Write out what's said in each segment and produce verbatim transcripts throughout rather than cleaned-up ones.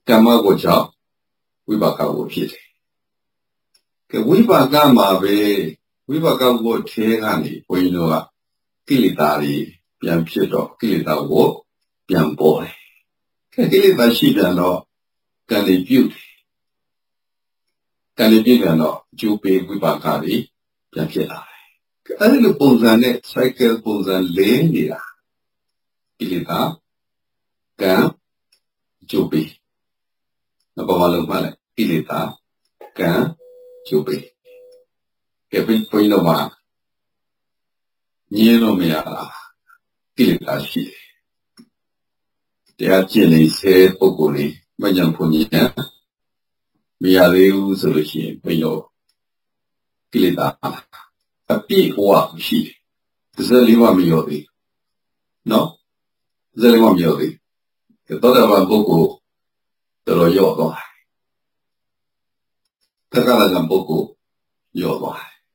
Kama Gocha, Wibaka would hit. Wibaka Mabe, Wibaka would take honey, when you know, Kilitari, Pian Pieto, Kilita walk, Pian boy. Kilita sheep and all, can they beauty? Can they be and all, Jupe Wibakari, Pian Pieta. I little Ponzanet, cycle Ponzan lane, Kilita, Can, Jupe. Number one, Mala, Kilita, Can, Jupe. Every point of one. Nieno Miala, Kilita she. They are jelly, said Oguri, Majan Punia, Mialeu Solution, Mayo, Kilita. A big walk she. Zeliwa Miodi. No? Zeliwa Miodi. The daughter of Boko, the Royo. Takala Boko, your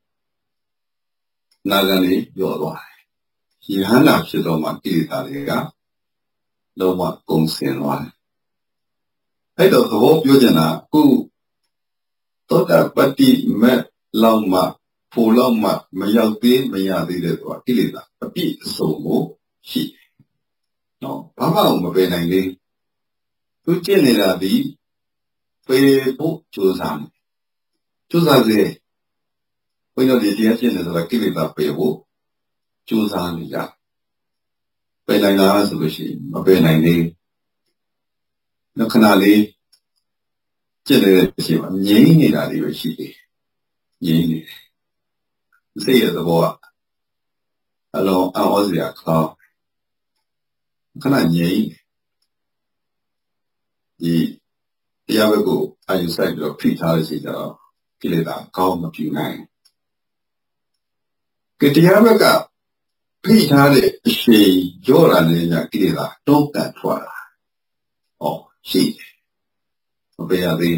Nagani, your wife. He hung up to the Makita, no one goes in one. I don't hope you who thought that Patti met Lama, Pulama, Mayaldi, Mayadi, or Kilida, a bit so more, she. No, Papa, Mabenang, who generally pay book to some. To the when you're the agent is like giving up a book, choose on ya. When I ask the machine, a pen I need. No canali generation, yea, that you she. Yea. Say the boy. Hello, I was the car. Can I yea? The Yavago, I decided to treat us in the Kilida, calm of you nine. Get the Yavaga, Peter, she, Joran in the Kilida, don't that for. Oh, she. Obey the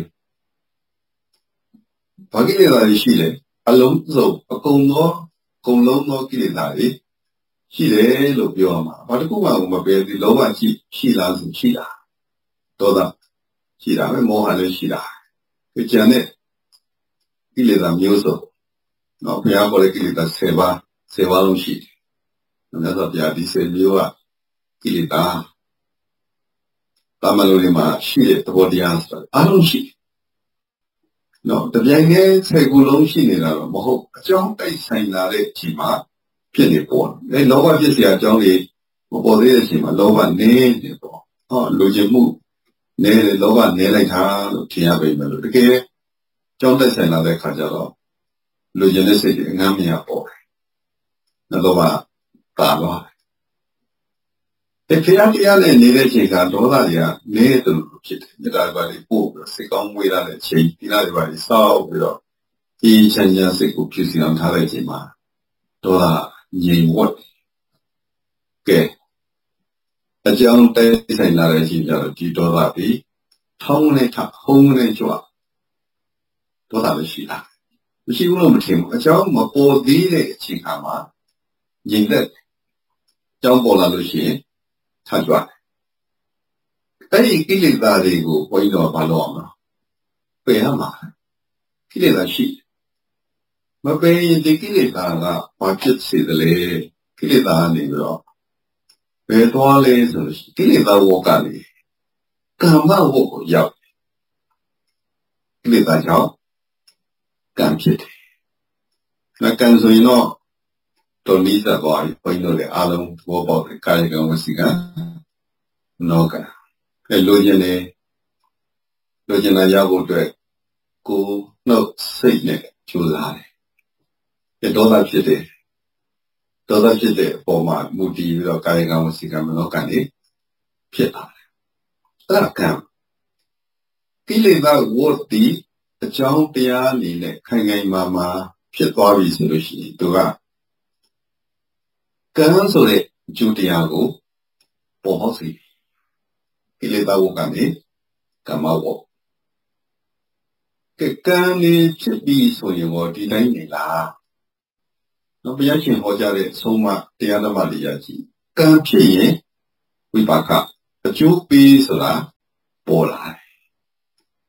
Pagila is she, alone, so a congo, congo, no Kilida. She lay, look, Yoma, but the Kuma, the lower she, she loves and she. Toda, she died more than she died. Which Janet, Kilida Muso. No, Piago Kilida Seva, Seva sheet. Another Piadi said, you are Kilida. Tamalurima, she the body answer. I don't she. No, the young say Gulon she in a moho, John Bay sign that Chima, Penny born. They know what is your Johnny, body Chima, lower name, oh, Lujimu. Ne loba ne like her, Tia Baby, okay? John the Sena de Cajaro, Lugenesis in Amia boy. Nalova, Baba. If Piatia needed Chica, Doradia, near to kit, the Divari book, second without a change, in Divari saw without each and just a good kissing on Tarajima. Dora, ye what? Okay. A young day is a narrative of the Tony home and job. What are the sheet? She roomed him a job of all the Chikama. Yin that John Bola Lucy, Tajwa. They kill that they go, when you are Paloma. Payama. Kill that sheet. But paying the Kilita, what should see the lay, Kilita, Negro. Where to all is, Kilita Wokali. Come out, walk, yap. Kilita job. Can't it? I can't so you know. Don't need that boy, when you know the Adam, what about the Kaligan was cigar? No, can. A Logene Logena Yago to go, no, say neck, choose high. A dollar city. Toda city for my moody without carrying out Sigamano Candy. Pieta. That camp. Feeling that word the John Pian in a Kangay Mama, Pietari solution to that. Cancel it, Judiago, for Hossi. Pileta Wogani, Kamawo. Kekani should be so you were denying la. No Biachi Hojare, Soma, the other Madiachi. Can't pay, we back up. A Jew piece la, Bola.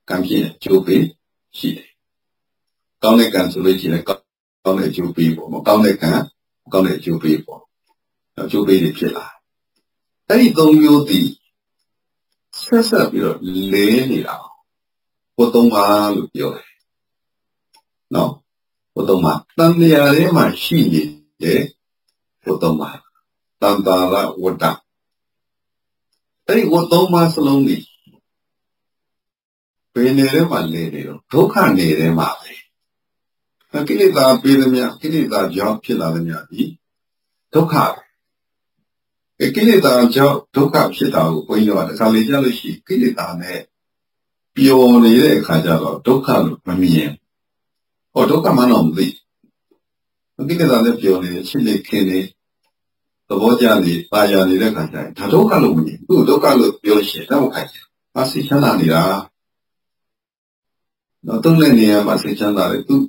ကံပြည့်ကျိုးပေးရှိတယ်ကောင်းတဲ့ကံဆိုလို့ရှိရင်ကောင်းတဲ့အကျိုးပေးပေါ့မကောင်းတဲ့ကံကောင်းတဲ့အကျိုးပေးပေါ့အကျိုးပေးတွေဖြစ်လာအဲ့ဒီသုံးမျိုးတည်ဆက်ဆက်ပြီးတော့လဲနေတာဘုသုံးပါလို့ပြောတယ်နော်ဘုသုံးပါတန်မြာထဲမှာရှိနေတယ်ဘုသုံးပါတန်တာရဝတ္တအဲ့ဒီဘုသုံးပါစလုံးကြီးဘယ်နေထဲမှာလဲနေတော့ဒုက္ခနေထဲမှာပဲကိလေသာပေးသမျှကိလေသာကြောင့်ဖြစ်လာသမျှဒီဒုက္ခပဲကိလေသာကြောင့်ဒုက္ခဖြစ်တာကိုဘုန်းကြီးတို့ကတစ်ခါလေကြားလို့ရှိကိလေသာနဲ့ပျော်နေတဲ့အခါကျတော့ဒုက္ခလို့မမြင်ဟောဒုက္ခမှတော့မသိကိလေသာနဲ့ပျော်နေရှင်းနေခင်းနေသဘောကျနေပါရနေတဲ့ခါကျရင်ဒါဒုက္ခလို့မမြင်သူ့ဒုက္ခလို့ပြောရှင်တော့ခိုင်းတယ်အစိချမ်းသာနေတာတော့တုံးတဲ့နေရာမှာစိတ်ချမ်းသာတယ်သူ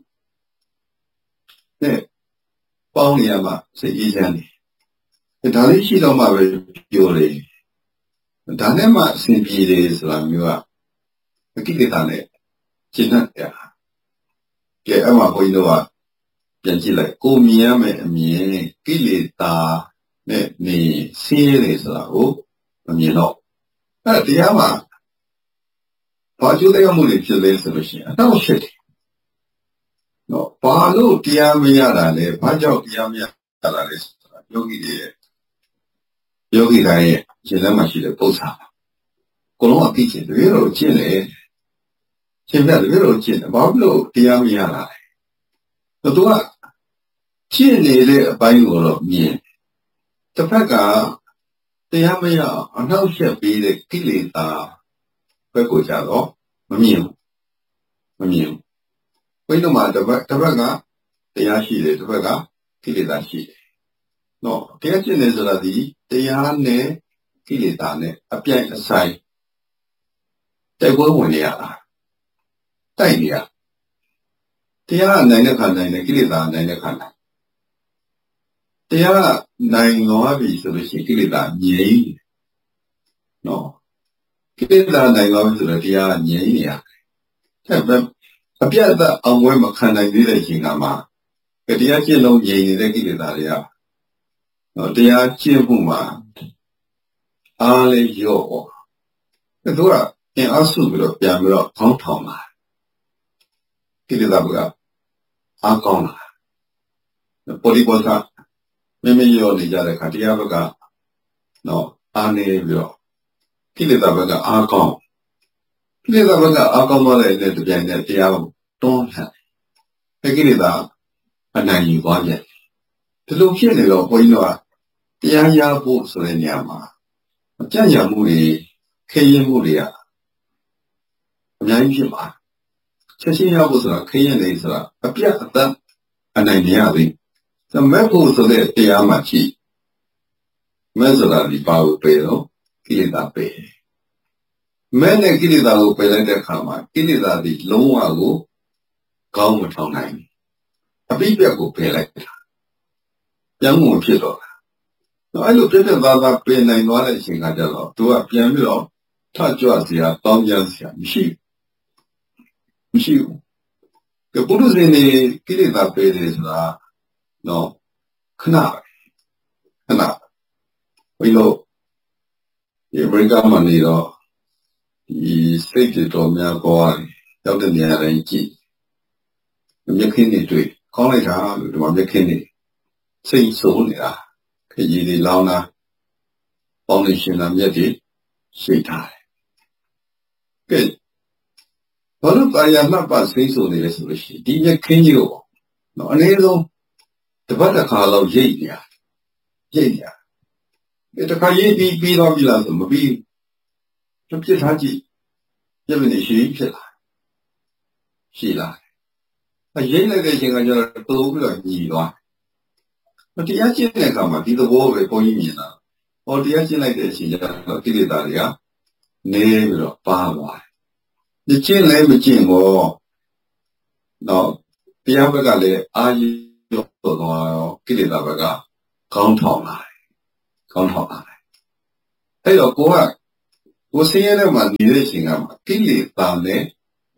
နဲ့ပေါင်းနေရာမှာစိတ်အေးချမ်းတယ်ဒါလေးရှိတော့မှပဲပြောတယ်ဒါနဲ့မှအစဉ်ပြေတယ်ဆိုတာမျိုးကကိလေသာနဲ့ရှင်းတတ်တယ်ကဲအဲ့မှာဘုန်းကြီးတို့ကပြန်ကြည့်လိုက်ကိုမြင်ရမယ်အမြင်ကိလေသာနဲ့နေဆင်းရဲတယ်ဆိုတာကိုမမြင်တော့အဲ့တရားမှာဘာကျိုးတရားမှုတွေဖြစ်လဲဆိုလို့ရှိရင်အတော့ဖြစ်တယ်နော်ဘာလို့တရားမရတာလဲဘာကြောင့်တရားမရတာလဲဆိုတာယောဂီတွေရဲ့ယောဂီတိုင်းရဲ့ရှင်လက်မှာရှိတဲ့ပု္ပ္ပာကိုလုံးအသိချင်းတကယ်တော့ကျင့်တယ်ရှင်ပြတကယ်တော့ကျင့်တယ်ဘာလို့တရားမရတာလဲသူကကျင့်နေတဲ့အပိုင်းကိုတော့မြင်တစ်ဖက်ကတရားမရအနှောက်အယှက်ပေးတဲ့ကိလေသာဘက်ကိုကြတော့မမြင်ဘူးမမြင်ဘူးဘုန်းကြီးတို့မှာတစ်ဖက်တစ်ဖက်ကတရားရှိတယ်တစ်ဖက်ကကိလေသာရှိတယ်နော်တရားကျင့်နေဆိုတာဒီတရားနဲ့ကိလေသာနဲ့အပြိုင်အဆိုင်တိုက်ပွဲဝင်နေရတာတိုက်နေရတရားနိုင်တဲ့ခါနိုင်တယ်ကိလေသာနိုင်တဲ့ခါနိုင်တရားနိုင်သွားပြီဆိုလို့ရှိရင်ကိလေသာငြိမ်းနော်ကိလေသာနိုင်သွားပြီဆိုတော့တရားငြိမ်းနေရတယ်အဲ့အပြတ်သက်အောင်ဝဲမခံနိုင်သေးတဲ့အချိန်ကမှတရားကျင့်လို့ငြိမ်းနေတဲ့ကိလေသာတွေကနော်တရားကျင့်မှုမှာအားလေးရော့အဲ့တော့အင်အားစုပြီးတော့ပြန်ပြီးတော့ခေါင်းထောင်လာကိလေသာကအားကောင်းလာပေါ်ဒီပေါ်သာမမေရောနေကြတဲ့ခါတရားဘက်ကနော်အားနေပြီးတော့ကိလေသာဘက်ကအားကောင်းကိလေသာဘက်ကအားကောင်းသွားတဲ့တဲ့ပြိုင်တဲ့တရားကိုတွန်းလှန်အဲ့ကိလေသာအနိုင်ယူသွားပြန်ဒီလိုဖြစ်နေတော့ဘုန်းကြီးတို့ကတရားရဖို့ဆိုတဲ့နေရာမှာအကြံ့ရမှုတွေခေရင်မှုတွေကအများကြီးဖြစ်ပါချက်ချင်းရဖို့ဆိုတာခေရင်နေဆိုတာအပြတ်အသတ်အနိုင်မရသေးဘူးမဲ့ဖို့ဆိုတဲ့တရားမှရှိမဲ့ဆိုတာဒီပါကိုပေတော့ကိလေသာပေမဲ့နဲ့ကိလေသာကိုပယ်လိုက်တဲ့အခါမှာကိလေသာဒီလုံးဝကိုကောင်းမထောင်နိုင်အပိပြတ်ကိုပယ်လိုက်တာပြန်မှုဖြစ်တော့တော့အဲ့လိုပြည့်ပြည့်သားသားပယ်နိုင်သွားတဲ့အချိန်ကကြတော့သူကပြန်ပြီးတော့ထကြွစရာတောင်းကြစရာမရှိမရှိဘူးကပုရုဇဉ်တွေကိလေသာပယ်တယ်ဆိုတာနော်ခဏခဏဘယ်လိုဒီဘရိကမနေတော့ဒီစိတ်တွေတော်များပေါ်တယ်ရောက်တဲ့နေရာတိုင်းကြည့်မျက်ခင်းတွေတွေ့ကောင်းလိုက်တာလို့ဒီမှာမျက်ခင်းတွေစိတ်ဆိုးနေတာခကြီးတွေလောင်းတာပေါင်းနေရှင်လာမျက်တွေရှိထားတယ်ကဲဘာလို့ကာယမှတ်ပါစိတ်ဆိုးနေလဲဆိုလို့ရှိရင်ဒီမျက်ခင်းကြီးကိုနော်အနည်းဆုံးတပတ်တစ်ခါလောက်ရိတ်နေရရိတ်နေရဒီတစ်ခါရိတ်ပြီးပြီးတော့ပြီလားဆိုမပြီးသူပြစ်ထားကြည့်ပြည့်နေရှိဖြစ်လာရှိလာအရိတ်လိုက်တဲ့အချိန်ကကျတော့တိုးပြီးတော့ညီသွားတရားကျင့်တဲ့အခါမှာဒီသဘောပဲဘုန်းကြီးမြင်တာဟောတရားကျင့်လိုက်တဲ့အချိန်ကျတော့ကိလေသာတွေကနေပြီးတော့ပါသွားတယ်ဒီကျင့်လည်းမကျင့်ဘောတော့တရားဘက်ကလည်းအာရုံတော့တော့ကိလေသာဘက်ကကောင်းထောင်လာတယ်ကောင်းထောင်လာတယ်အဲ့တော့ကိုကကိုစင်းရဲတဲ့မှာနေတဲ့အချိန်ကမှာကိလေသာနဲ့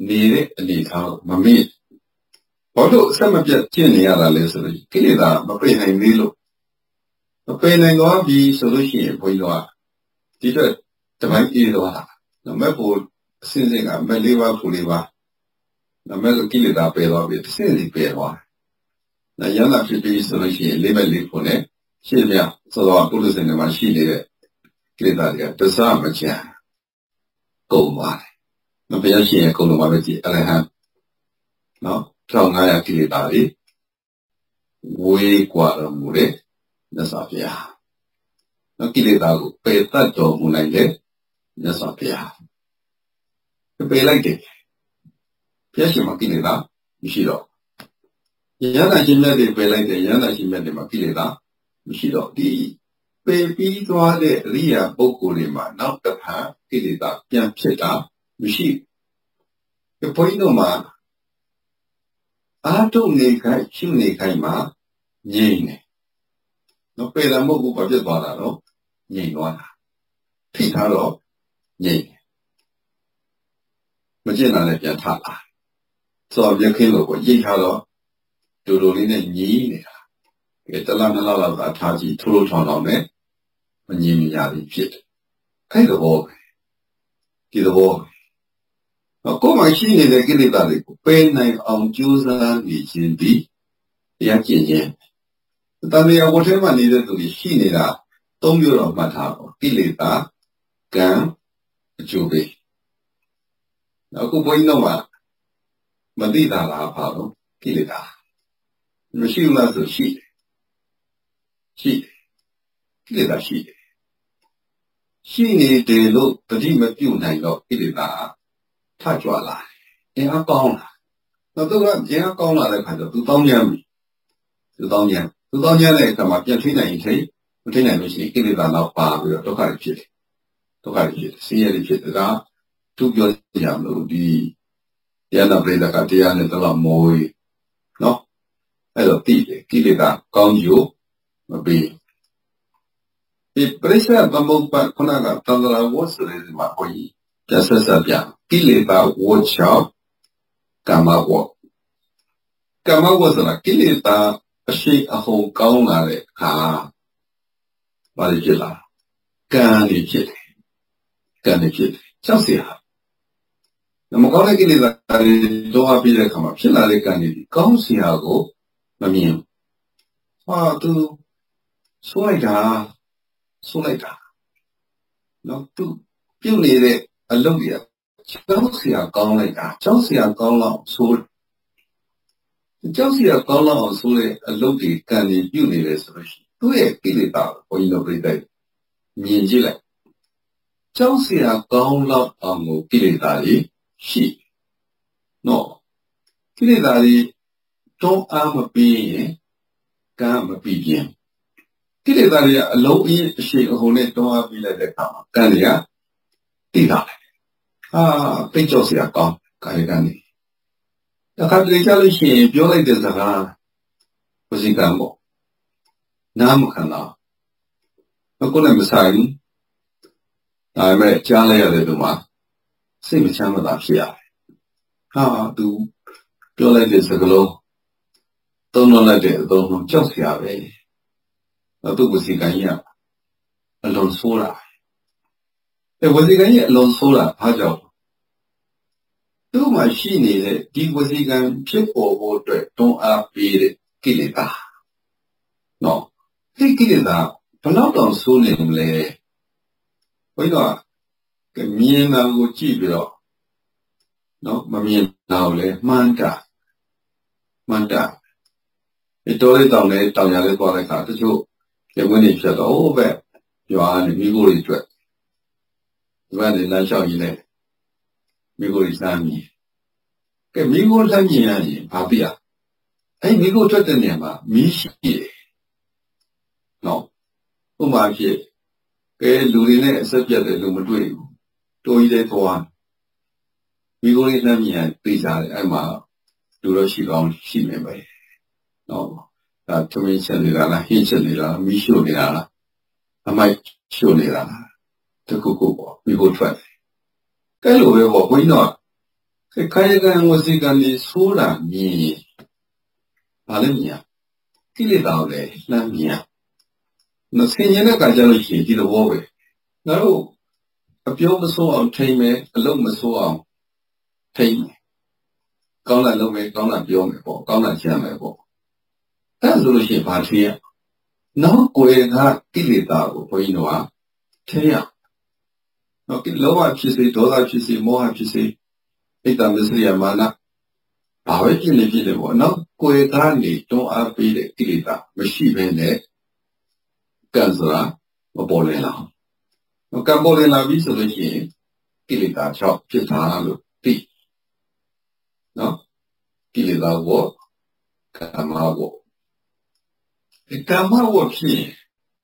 နေတဲ့အနေထားမမေ့ဘာလို့အဆက်မပြတ်ကျင့်နေရတာလဲဆိုတော့ကိလေသာမပယ်နိုင်သေးလို့မပယ်နိုင်တော့ပြီဆိုလို့ရှိရင်ဘုန်းကြီးတို့ကဒီတော့တပိုင်းအေးတော့တာမက်ဖို့အစင်းစင်းကမက်လေးပါးဖူလေးပါနမက်ဆိုကိလေသာပယ်သွားပြီအစင်းစင်းပယ်သွားတယ်။ရဟန္တာဖြစ်ပြီးဆိုလို့ရှိရင်လေးဘက်လေးဖို့နဲ့ရှင်းပြဆိုတော့ပုရိသေတွေမှာရှိနေတဲ့ကိလေသာတွေကတစားမချမ်းကုန်ပါတယ်။မဘုရားရှင်ရဲ့ကုံတော်မှာပဲကြည်အရဟံနော်တစ်ငါးရာကိလေသာတွေဝေးกว่าတော်မူတဲ့မြတ်စွာဘုရား။နော်ကိလေသာကိုပယ်တတ်တော်မူနိုင်တဲ့မြတ်စွာဘုရား။ပယ်လိုက်တယ်ဘုရားရှင်မှာကိလေသာမရှိတော့ရဟန္တာရှင်မြတ်တွေပယ်လိုက်တယ်ရဟန္တာရှင်မြတ်တွေမှာကိလေသာမရှိတော့ဒီပယ်ပြီးသွားတဲ့အရိယာပုဂ္ဂိုလ်တွေမှာနောက်တစ်ခါကိလေသာပြန်ဖြစ်တာမရှိဘူးဘုန်းကြီးတို့မှာအာထုနေခိုင်းရှုနေခိုင်းမှာငြိမ့်တယ်နော်ပယ်တာမဟုတ်ဘူးဘာဖြစ်သွားတာတော့ငြိမ့်သွားတာထိထားတော့ငြိမ့်တယ်မကျင့်တာလည်းပြန်ထလာဆိုတော့ပြခင်းလို့ကိုရိတ်ထားတော့ဒူဒူလေးနဲ့ညီးနေတာကဲတလားနှစ်လားလောက်သာထားကြည့်ထိုးထိုးထောင်ထောင်နဲ့မငြင်းမရဘူးဖြစ်တယ်အဲ့သဘောပဲဒီသဘောတော့ကိုယ်မှရှိနေတဲ့ကိလေသာတွေကိုပယ်နိုင်အောင်ကြိုးစားနေခြင်းဒီတရားကျင့်ခြင်းတန်မြာဝတ်ထဲမှာနေတဲ့သူတွေရှိနေတာသုံးမျိုးတော့မှတ်ထားပါကိလေသာကံအကျိုးပဲအခုဘုန်းကြီးတို့ကမသိတာလားပါတော့ကိလေသာမရှိဘူးလားဆိုရှိတယ်ရှိတယ်ကိလေသာရှိတယ်ရှိနေတယ်လို့တတိမပြုတ်နိုင်တော့ကိလေသာထကြွလာတယ်အင်အားကောင်းလာတော့သူကအင်အားကောင်းလာတဲ့ခါကျတော့သူတောင်းကြမ်းပြီသူတောင်းကြမ်းသူတောင်းကြမ်းတဲ့အခါမှာပြန်ထိနိုင်ရင်ထိမထိနိုင်လို့ရှိရင်ကိလေသာတော့ပါပြီးတော့ဒုက္ခတွေဖြစ်တယ်ဒုက္ခတွေဖြစ်တယ်ဆင်းရဲတွေဖြစ်တယ်ဒါသူပြောကြမလို့ဒီတရားနာပရိသတ်ကတရားနဲ့တော့မောရီနော်အဲ့တော့တိတယ်ကိလေသာကောင်းကျိုးမပေးဒီပရိစ္ဆေသမုပ္ပါခုနကသန္တရာဝတ်ဆိုတဲ့ဒီမှာဟိုကြီးပြဆက်ဆက်ပြကိလေသာဝတ်ချောကာမဝတ်ကာမဝတ်ဆိုတာကိလေသာအရှိအဟုန်ကောင်းလာတဲ့အခါဘာလို့ဖြစ်လာကံနေဖြစ်တယ်ကံနေဖြစ်တယ်ကြောက်เสียမကောင်းတဲ့ကိလေသာတွေတော့အပြည့်တဲ့အခါမှာဖြစ်လာတဲ့ကံတွေကောင်းစီဟာကိုမမြင်ဟာသူဆိုလိုက်တာဆိုလိုက်တာနော်သူပြုတ်နေတဲ့အလုပ်ကြီးကြောက်စီဟာကောင်းလိုက်တာကြောက်စီဟာကောင်းတော့ဆိုကြောက်စီဟာကောင်းတော့ဆိုတဲ့အလုပ်ကြီးကံတွေပြုတ်နေတယ်ဆိုလို့ရှိရင်သူ့ရဲ့ကိလေသာဘုန်းကြီးတို့ပြိတ္တိမြင်ကြည့်လိုက်ကြောက်စီဟာကောင်းတော့အောင်ကိုကိလေသာကြီးရှိနော်ကိလေသာတွေတောင်းအားမပြီးရင်ကံမပြီးရင်ကိလေသာတွေကအလုံးအင်းအရှိအဟုန်နဲ့တောင်းအားပြီးလိုက်တဲ့အခါမှာကံတွေကတိလာတယ်ဟာပိတ်ကြောက်စရာကောင်းကာယကံတွေတခါတလေကြလို့ရှိရင်ပြောလိုက်တဲ့စကားဝစီကံပေါ့နားမခံတော့အခုလည်းမဆိုင်ဘူးဒါပေမဲ့ကြားလိုက်ရတဲ့သူမှာစိတ်မချမ်းသာဖြစ်ရတယ်။ဟာသူပြောလိုက်တဲ့စကားလုံးသုံးလိုက်တဲ့အသုံးလုံးကြောက်စရာပဲ။နောက်သူဝစီကံကြီးကအလွန်ဆိုးတာ။အဲဝစီကံကြီးအလွန်ဆိုးတာဘာကြောင့်သူ့မှာရှိနေတဲ့ဒီဝစီကံဖြစ်ပေါ်ဖို့အတွက်တွန်းအားပေးတဲ့ကိလေသာ။နော်ဒီကိလေသာဘယ်တော့တော့ဆိုးနေမလဲ။ဘုရားကမြင်တာကိုကြည့်ပြီးတော့နော်မမြင်တော့လေမှန်းတာမှန်းတာဒီတော်လေးတောင်လေးတောင်ရလေးသွားတဲ့အခါတချို့ရေဝင်းတွေဖြစ်တော့ဟိုဘက်ရွာနေမိကိုတွေကျွတ်ဒီဘက်နေလမ်းလျှောက်ရင်းနဲ့မိကိုတွေစမ်းမြင်ကဲမိကိုစမ်းမြင်ရရင်ဘာပြအဲ့မိကိုထွက်တဲ့နေရာမှာမီးရှိတယ်နော်ဥပမာဖြစ်ကဲလူတွေနဲ့အဆက်ပြတ်တယ်လို့မတွေ့ဘူးတိုးကြီးတဲ့သွားမိကိုလေးစမ်းမြင်ပြေးကြတယ်အဲ့မှာလူတော့ရှိကောင်းရှိနေပဲနော်ဒါသမင်းချက်နေတာလားဟင်းချက်နေတာမီးရှို့နေတာလားအမိုက်ရှို့နေတာလားတခုခုပေါ့မိကိုထွက်တယ်ကဲလိုပဲပေါ့ဘုန်းကြီးတော့开干我这个你说了你，哪里面？给你到来那面，那前年那个叫做写的我呗，然后表不说啊，推没，路不说啊，推没，刚来路没，刚来表没过，刚来钱没过，但是都先发推，然后过他给你到我回头啊，这样，那给老外批谁，多大批谁，莫还批谁。一旦没事也嘛那，把外边的批的我，那国家里东阿北的地里的，没西边的，干啥？我包来了，我干包来了，为什么去地里大桥去查了地？啊，地里大我干嘛我？干嘛我批？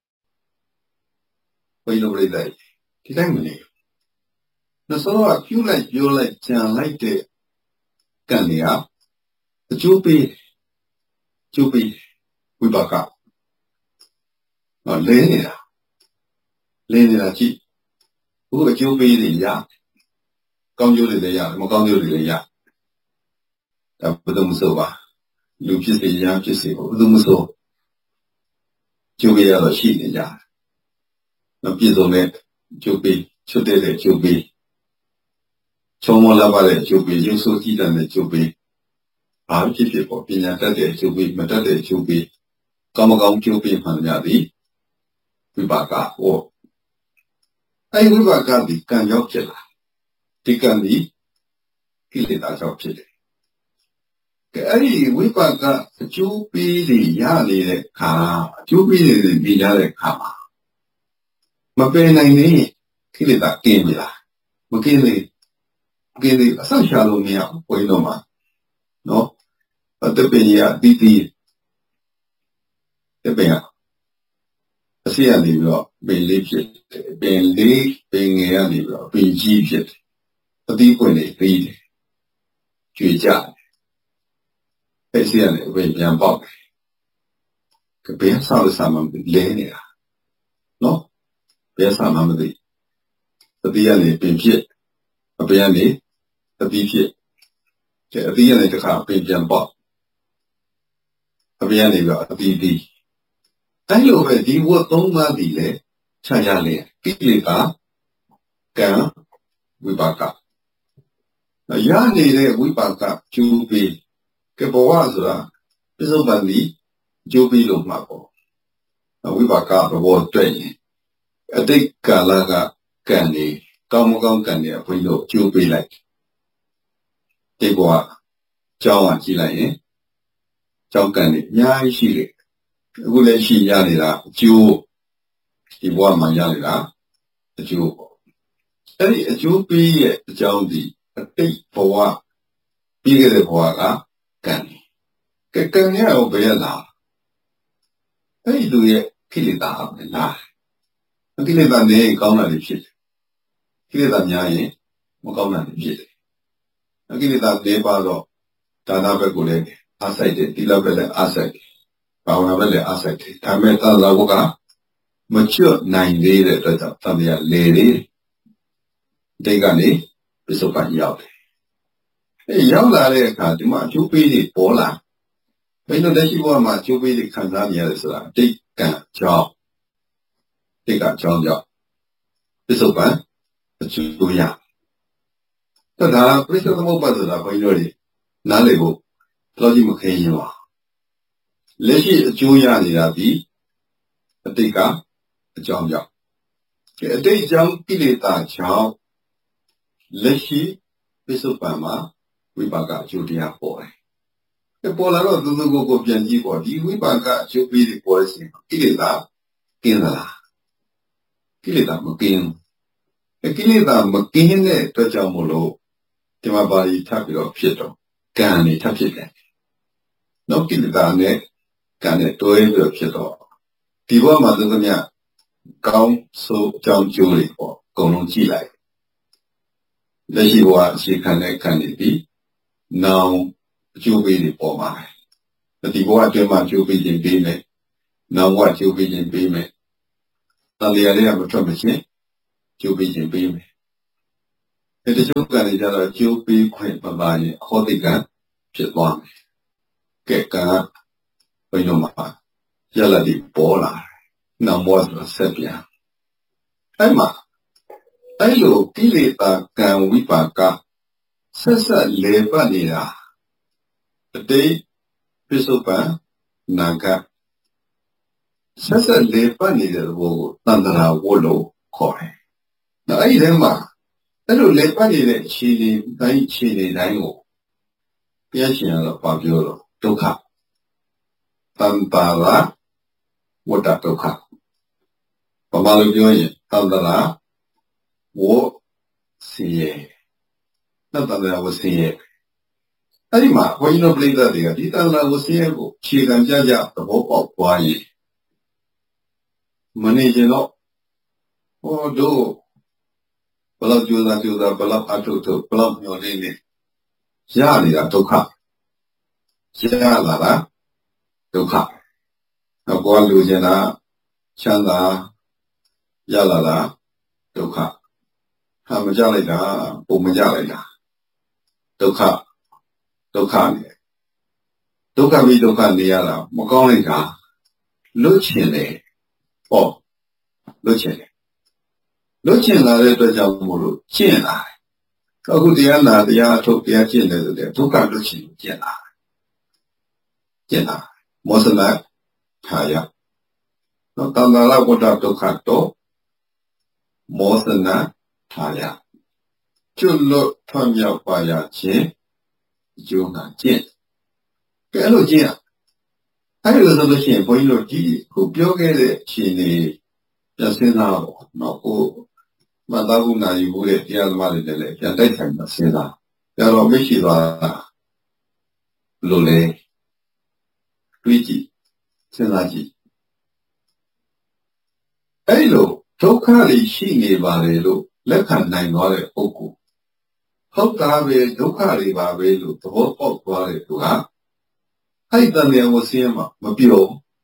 为了为了，这太没有。那时候啊，就来就来将来的干的啊。就被就被威巴卡啊来你了，来你了去，不过就被人家刚就的人家，什么刚就的人家，啊不这么说吧，有批谁家批谁，不这么说，就被要到西人家，那比如呢，就被出来的就被，敲门喇叭的就被，有手机的呢就被。啊，这些个别人得的就被，没得的就被，刚么刚就被人家的，会把个我，哎，会把个的干要起来，这干的给你打小起来，哎，会把个就被的压力的看，就被的人家来看嘛，没被那呢，给你打给你啦，不给你，给你上下路没有，为什么？喏。啊，这边呀，弟弟，这边啊，这样里边便利撇，便利便眼里边便机撇，这地方呢对的，绝佳，这些呢为bien报，个别上的上面来呢，喏，别上面的，这地方呢便撇，啊边呢，这地撇，这地方呢就看便bien报。边那个弟弟，但有问题我懂嘛的嘞，参加嘞，比那个干尾巴干，那原来嘞尾巴干就被给不话是啦，这是问题就被弄嘛不，那尾巴干的我对呢，呃对干那个干的，刚不刚干的朋友就被来，结果交往起来呢。ကြောက်ကန်နေအများကြီးရှိတယ်အခုလည်းရှိရနေတာအကျိုးဒီဘဝမှာရနေတာအကျိုးပေါ့အဲ့ဒီအကျိုးပေးရဲ့အကြောင်းဒီအတိတ်ဘဝပြီးခဲ့တဲ့ဘဝကကံကဲကံရအောင်ဘယ်ရလာအဲ့ဒီလူရဲ့ခိလေသာပဲလားခိလေသာနေကောင်းတာတွေဖြစ်တယ်ခိလေသာများရင်မကောင်းတာတွေဖြစ်တယ်ခိလေသာ၄ပါးတော့ဒါနဘက်ကိုလည်းအားဆိုင်တယ်ဒီလောက်ပဲလည်းအားဆိုင်တယ်ဘာဝနာပဲလည်းအားဆိုင်တယ်ဒါမဲ့သာသာဘုကမချွတ်နိုင်သေးတဲ့အတွက်ကြောင့်သံဃာလေလေတိတ်ကနေပြစ္ဆုတ်ပန်ရောက်တယ်အဲရောက်လာတဲ့အခါဒီမှာအကျိုးပေးတွေပေါ်လာဘယ်လိုလက်ရှိဘဝမှာအကျိုးပေးတွေခံစားနေရတယ်ဆိုတာတိတ်ကံကြောင့်တိတ်ကကြောင်းကြောင့်ပြစ္ဆုတ်ပန်အကျိုးရတော့ဒါပြစ္ဆုတ်သမုပ္ပါဒ်ဆိုတာဘုန်းကြီးတို့တွေနားလည်ဖို့လောကြီးမခဲရင်ပါလက်ရှိအကျိုးရနေတာဒီအတိတ်ကအကြောင်းကြောင့်အတိတ်ကြောင့်ကိလေသာကြောင့်လက်ရှိပြစ္ဆုတ်ပံမှာဝိပါကအကျိုးတရားပေါ်တယ်ပေါ်လာတော့သူသူကိုကိုပြန်ကြည့်ပေါ့ဒီဝိပါကအကျိုးပေးတွေပေါ်တဲ့ကိလေသာကင်းသလားကိလေသာမကင်းကိလေသာမကင်းတဲ့အတွက်ကြောင့်မို့လို့ဒီမှာပါဠိထပ်ပြီးတော့ဖြစ်တော့ကံနေထပ်ဖြစ်တယ်နောက်ကိလေသာနဲ့ကံနဲ့တွဲပြီးတော့ဖြစ်တော့ဒီဘဝမှာသက္ကမြကောင်းဆိုးအကြောင်းကျိုးတွေပေါ့အကုန်လုံးကြည့်လိုက်လက်ရှိဘဝအခြေခံတဲ့ကံတွေပြီးနောင်အကျိုးပေးတွေပေါ်မှာဒီဘဝအတွင်းမှာအကျိုးပေးခြင်းပေးမယ်နောင်ဘဝအကျိုးပေးခြင်းပေးမယ်တန်လျာလေးကမထွက်မချင်းအကျိုးပေးခြင်းပေးမယ်ဒီကျုပ်ကနေကြတော့ကျိုးပေးခွင့်မပါရင်အဟောတိကံဖြစ်သွားမယ်ကဲကံဘယ်လိုမှရလာဒီပေါ်လာနောက်မောဆိုဆက်ပြန်အဲ့မှာအဲ့လိုကိလေသာကံဝိပါကဆက်ဆက်လေပတ်နေတာအတိတ်ပြစ္ဆုတ်ပံနာကဆက်ဆက်လေပတ်နေတဲ့ဘောကိုတန်တရာဝတ်လို့ခေါ်တယ်။နောက်အဲ့ဒီထဲမှာအဲ့လိုလေပတ်နေတဲ့ခြေတွေတိုင်းခြေတွေတိုင်းကိုပြည့်ရှင်ရတော့ဘာပြောတော့ဒုက္ခတန်တရာဝတ္တဒုက္ခဘာမှလို့ပြောရင်တန်တရာဝစီယေနောက်တန်တရာဝစီယေအဲ့ဒီမှာဘုန်းကြီးတို့ပြိဿတွေကဒီတန်တရာဝစီယေကိုခြေခံကြကြသဘောပေါက်သွားရင်မနေကြတော့ဟောတို့ဘလောက်ကြိုးစားကြိုးစားဘလောက်အထုထုဘလောက်မျောနေနေရနေတာဒုက္ခရလာတာဒုက္ခတော့ဘောလူကျင်တာချမ်းသာရလာတာဒုက္ခဟာမကြလိုက်တာပုံမကြလိုက်တာဒုက္ခဒုက္ခနဲ့ဒုက္ခပြီးဒုက္ခနေရတာမကောင်းလိုက်တာလွတ်ချင်တယ်ဟောလွတ်ချင်တယ်လွတ်ချင်လာတဲ့အတွက်ကြောင့်မို့လို့ကျင့်လာတယ်အခုတရားနာတရားထုတ်တရားကျင့်တယ်ဆိုတဲ့ဒုက္ခလွတ်ချင်ကျင့်လာတယ်ကျင့်လာမောစလထာယနော်တန္တရာဝတ္တဒုက္ခတော့မောစနထာယကျွလွတ်ထွံ့မြောက်ပါရခြင်းအကျိုးကကျင့်ကဲအဲ့လိုကျင့်အဲ့လိုဆိုလို့ရှိရင်ဘုန်းကြီးတို့ဒီခုပြောခဲ့တဲ့အခြေအနေပြန်စဉ်းစားတော့နော်ကိုမသာဘူးနာယူဖို့တဲ့တရားသမားတွေလည်းပြန်တိုက်ဆိုင်မှစဉ်းစားကြတော့မရှိသွားလို့လေတွေးကြည့်စဉ်းစားကြည့်အဲ့လိုဒုက္ခတွေရှိနေပါလေလို့လက်ခံနိုင်သွားတဲ့ပုဂ္ဂိုလ်ဟုတ်တာပဲဒုက္ခတွေပါပဲလို့သဘောပေါက်သွားတဲ့သူကအဲ့ဒီတန်တရားကိုဆင်းရဲမှာမပြော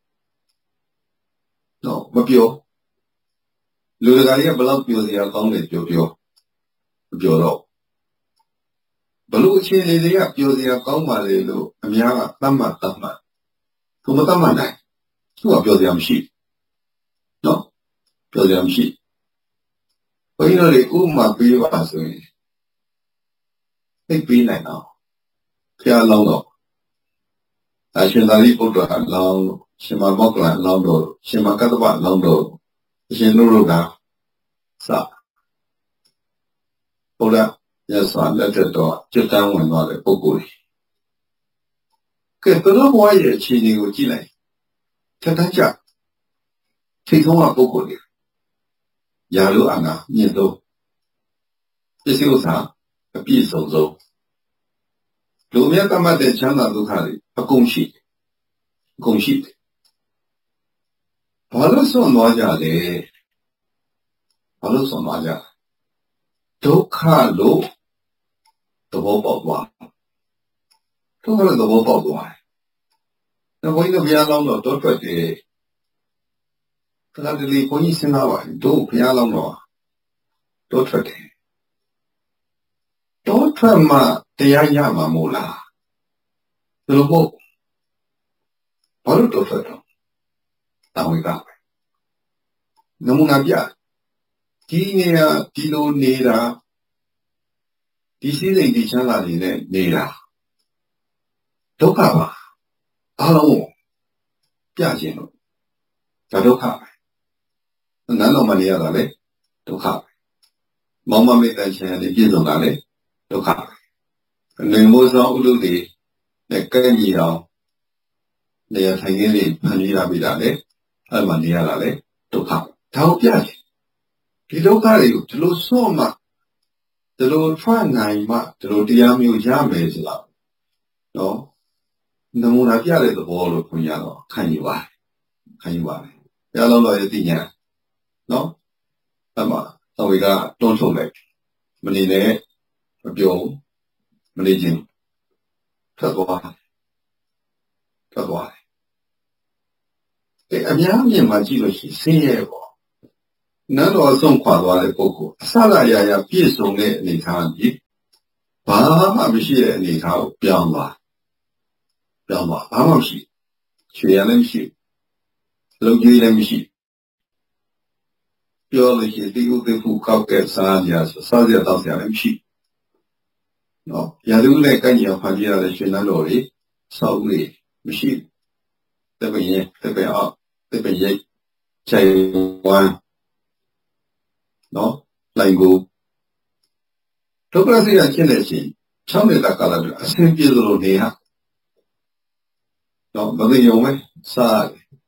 နော်မပြောလူတကာကြီးကဘလောက်ပြောစရာကောင်းတယ်ပြောပြောမပြောတော့ဘလို့အခြေအနေတွေကပြောစရာကောင်းပါလေလို့အများကသတ်မှတ်သတ်မှတ်သူမသတ်မှတ်နိုင်သူကပြောစရာမရှိနော်ပြောစရာမရှိဘုန်းကြီးတို့တွေဥပမာပေးပါဆိုရင်သိပေးနိုင်တော့ဖျားလောင်းတော့အရှင်သာရိပုတ္တရာလောင်းရှင်မမောက္ကလလောင်းတော့ရှင်မကတ္တဗလောင်းတော့အရှင်တို့တို့ကစဘုရားရသော်လက်ထက်တော့จิตတန်းဝင်သွားတဲ့ပုဂ္ဂိုလ်ကြီးကဲသူတို့ဘဝရဲ့အခြေအနေကိုကြည့်လိုက်ထက်တန်းကြထိတ်ဆုံးကပုဂ္ဂိုလ်ကြီးယာလို့အနာမြင့်ဆုံးပစ္စည်းဥစ္စာအပြည့်စုံဆုံးလူမြတ်တမတ်တဲ့ချမ်းသာဒုက္ခတွေအကုန်ရှိအကုန်ရှိတယ်ဘာလို့ဆုံးသွားကြလဲဘာလို့ဆုံးသွားကြဒုက္ခလို့သဘောပေါက်သွားဒုက္ခလို့သဘောပေါက်သွားတယ်ဘုန်းကြီးတို့ဘုရားလောင်းတော့တောထွက်တယ်ခဏတလေဘုန်းကြီးစဉ်းစားပါတို့ဘုရားလောင်းတော့တောထွက်တယ်တောထွက်မှတရားရမှာမို့လားဘယ်လိုပေါ့ဘာလို့တောထွက်တော့တောင်းဝေကနမူနာပြဒီနေရာဒီလိုနေတာဒီစည်းစိမ်ဒီချမ်းသာတွေနဲ့နေတာဒုက္ခပါအားလုံးပြခြင်းလို့ဒါဒုက္ခပဲနန်းတော်မနေရတာလေဒုက္ခပဲမောင်မမေတ္တာရှင်နဲ့ပြည့်စုံတာလေဒုက္ခပဲနေမိုးဆောင်ဥလူတွေနဲ့ကဲ့ညီအောင်နေရာထိုင်ခင်းတွေဖန်တီးရပြီလားလေအဲ့မှာနေရတာလေဒုက္ခဒါကိုပြတယ်ဒီဒုက္ခတွေကိုဒီလိုဆော့မှဒီလိုထွက်နိုင်မှဒီလိုတရားမျိုးရမယ်ဆိုတာနော်နမူနာပြတဲ့သဘောလို့ခွင့်ရတော့ခံယူပါခံယူပါမယ်ဘုရားလုံးတော်ရဲ့သိညာနော်အဲ့မှာသဝေကတွန်းထုတ်လိုက်မနေနဲ့မပြောမနေခြင်းထွက်သွားထွက်သွားတယ်အဲအများမြင်မှကြည့်လို့ရှိဆင်းရဲပေါ့难道送垮多的包括啥个呀呀别送的你看你，爸妈不是你看不要嘛，不要嘛，爸妈不是，学员的不是，老师的不是，不要那些这个这副高给啥家是啥家到啥的不是，哦，也都来跟你发起来的学那罗的，少的不是，这边也这边啊，这边也在玩。နော်လိုက်ကိုဒုက္ခစိတ်ကဖြစ်နေချင်း၆နှစ်တာကာလအတွင်းအဆင်ပြေသလိုနေဟာနော်မသိရုံပဲစား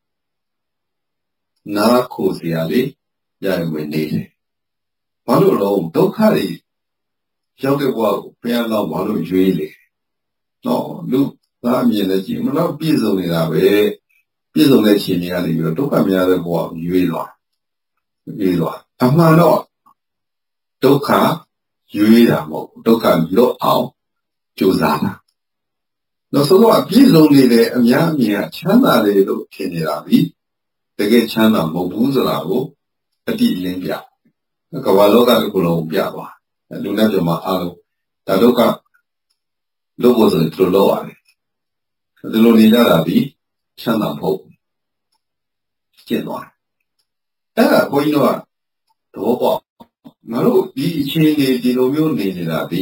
နာခိုစရာလေးရရဝင်နေတယ်ဘာလို့လဲဒုက္ခတွေရောက်တဲ့ဘဝကိုဘုရားတော်ဘာလို့ရွေးလဲနော်လူသားအမြင်နဲ့ကြည့်မလို့ပြည့်စုံနေတာပဲပြည့်စုံတဲ့ခြေနေကနေပြီးတော့ဒုက္ခများတဲ့ဘဝကိုရွေးသွားရွေးသွားအမှန်တော့ဒုက္ခရွေးတာမဟုတ်ဒုက္ခလွတ်အောင်ကြိုးစားတာနောက်ဆုံးတော့ပြည့်စုံနေတဲ့အများအမြင်ကချမ်းသာတယ်လို့ထင်နေတာပြီတကယ်ချမ်းသာမဟုတ်ဘူးဆိုတာကိုအတိအလင်းပြကမ္ဘာလောကတစ်ခုလုံးပြသွားလူနဲ့ပြောမှာအားလုံးဒါဒုက္ခလို့ဆိုရင်သူတို့လောက်ရတယ်ဒီလိုနေကြတာဒီချမ်းသာမဟုတ်ကျင့်သွားအဲ့ဒါဘုန်းကြီးတို့ကတော့ပေါ့ငါတို့ဒီအချင်းတွေဒီလိုမျိုးနေနေတာဒီ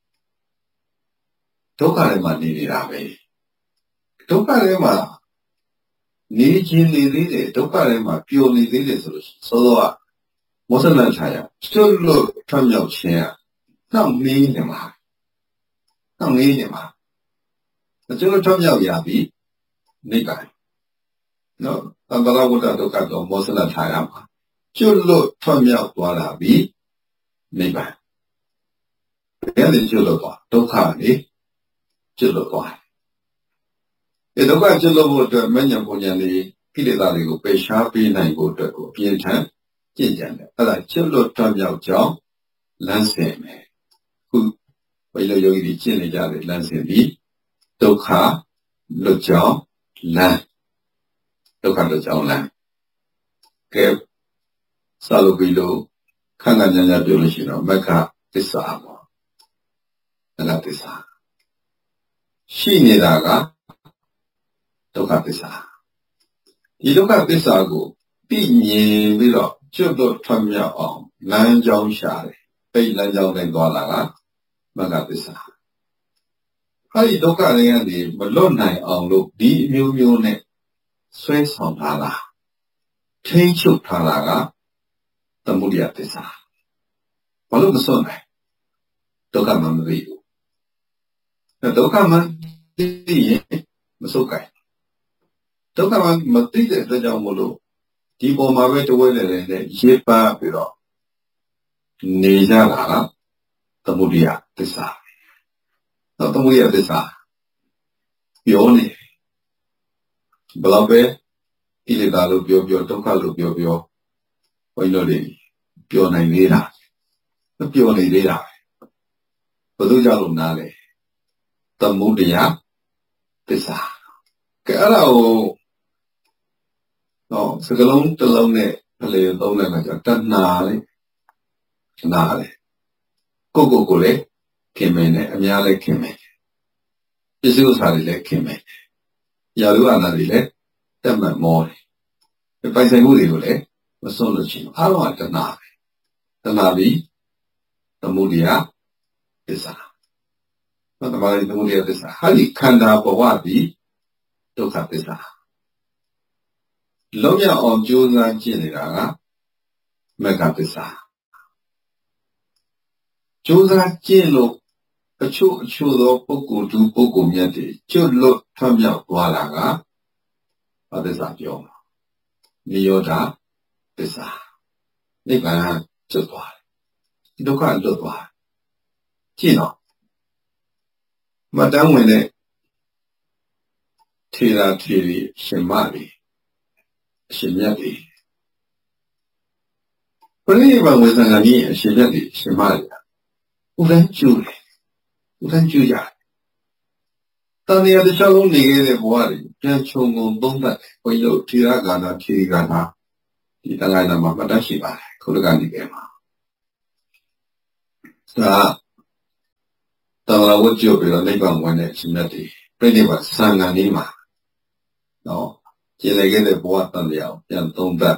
ဒုက္ခတွေမှာနေနေတာပဲဒုက္ခတွေမှာနေခြင်းနေသေးတယ်ဒုက္ခတွေမှာပျော်နေသေးတယ်ဆိုလို့စောစောကမောဆလန်ချာရကျွတ်လို့ထွံ့မြောက်ခြင်းကနှောင့်နှေးနေမှာနှောင့်နှေးနေမှာကျွတ်လို့ထွံ့မြောက်ရပြီနိဗ္ဗာန်နော်သံဃာဝတ္တဒုက္ခတော့မောဆလန်ချာရမှာကျွတ်လို့ထွံ့မြောက်သွားတာပြီနိဗ္ဗာန်ဘယ်နဲ့ကျွတ်လို့သွားဒုက္ခလေကျွတ်လို့သွားဒီဒုက္ခကျွတ်လို့ဖို့အတွက်မဉ္ဇဉ်ပုံဉ္ဇဉ်လေးကိလေသာတွေကိုပယ်ရှားပေးနိုင်ဖို့အတွက်ကိုအပြင်းထန်ကျင့်ကြံတယ်အဲ့ဒါကျွတ်လို့ထွံ့မြောက်ကြောင်းလမ်းစဉ်မယ်ခုဘယ်လိုယောဂီတွေကျင့်နေကြတယ်လမ်းစဉ်ပြီးဒုက္ခလွတ်ကြောင်းလမ်းဒုက္ခလွတ်ကြောင်းလမ်းကဲစာလို့ပြီးလို့ခန္ဓာဉာဏ်ဉာဏ်ပြောလို့ရှိတော့မက္ခသစ္စာပေါ့မက္ခသစ္စာရှိနေတာကဒုက္ခသစ္စာဒီဒုက္ခသစ္စာကိုသိမြင်ပြီးတော့ကျွတ်တော့ထွံ့မြောက်အောင်လမ်းကြောင်းရှာတယ်ပိတ်လမ်းကြောင်းတိုင်းသွားလာကမက္ခသစ္စာအဲဒီဒုက္ခတွေကနေမလွတ်နိုင်အောင်လို့ဒီအမျိုးမျိုးနဲ့ဆွဲဆောင်ထားတာထိန်းချုပ်ထားတာကသမုဒယသစ္စာဘာလို့မစွန့်နိုင်ဒုက္ခမှမသိဘူးဒုက္ခမှသိရင်မစွန့်ကြဒုက္ခမှမသိတဲ့အတွက်ကြောင့်မို့လို့ဒီပေါ်မှာပဲတဝဲနေတယ်နဲ့ရေပါပြီးတော့နေကြတာကသမုဒယသစ္စာတော့သမုဒယသစ္စာပြောနေဘလောက်ပဲဣလေသာလို့ပြောပြောဒုက္ခလို့ပြောပြောဘုန်းကြီးတို့တွေပြောနိုင်သေးတာမပြောနေသေးတာဘယ်သူကြောင့်လို့နားလဲသမုဒယသစ္စာကဲအဲ့ဒါကိုတော့စကလုံးတစ်လုံးနဲ့ဖလေသုံးလိုက်မှကျတဏှာလေတဏှာလေကိုကိုကိုလေခင်မင်းနဲ့အများလည်းခင်မင်းပစ္စည်းဥစ္စာတွေလည်းခင်မင်းရာလူအနာတွေလည်းတက်မှတ်မောတယ်ပိုင်ဆိုင်မှုတွေကိုလည်းမစွန့်လို့ရှိရင်အားလုံးကတဏှာပဲတဏှာပြီးသမုဒယသစ္စာနော်တမာရီသမုဒယသစ္စာဟာဒီခန္ဓာဘဝပြီးဒုက္ခသစ္စာလုံးရအောင်ကြိုးစားကျင့်နေတာကမဂ္ဂသစ္စာကြိုးစားကျင့်လို့အချို့အချို့သောပုဂ္ဂိုလ်သူပုဂ္ဂိုလ်မြတ်တွေကျွတ်လွတ်ထွံ့မြောက်သွားတာကဘာသစ္စာပြောမှာနိရောဓသစ္စာနိဗ္ဗာန်ကျွတ်သွားတယ်ဒုက္ခလွတ်သွားကျင့်တော့မတန်းဝင်တဲ့ထေရထေရီရှင်မတွေအရှင်မြတ်တွေပရိနိဗ္ဗာန်ဝေသံဃာကြီးအရှင်မြတ်တွေရှင်မတွေဥဒ္ဒကျူတယ်ဥဒ္ဒကျူကြတန်တရားတစ်ချောင်းလုံးနေခဲ့တဲ့ဘဝတွေပြန်ခြုံငုံသုံးသပ်ဘုန်းကြီးတို့ထေရဂါနာထေရီဂါနာဒီတန်ခါးနာမှာမှတ်တတ်ရှိပါတယ်ခုခုလကနေခဲ့မှာဒါတဝရဝတ်ကြပြီးတော့နိဗ္ဗာန်ဝင်တဲ့အရှင်မြတ်တွေပြိဋိဘဆံဃာနေမှာနော်ကျင်လည်ခဲ့တဲ့ဘဝတန်တရားကိုပြန်သုံးသပ်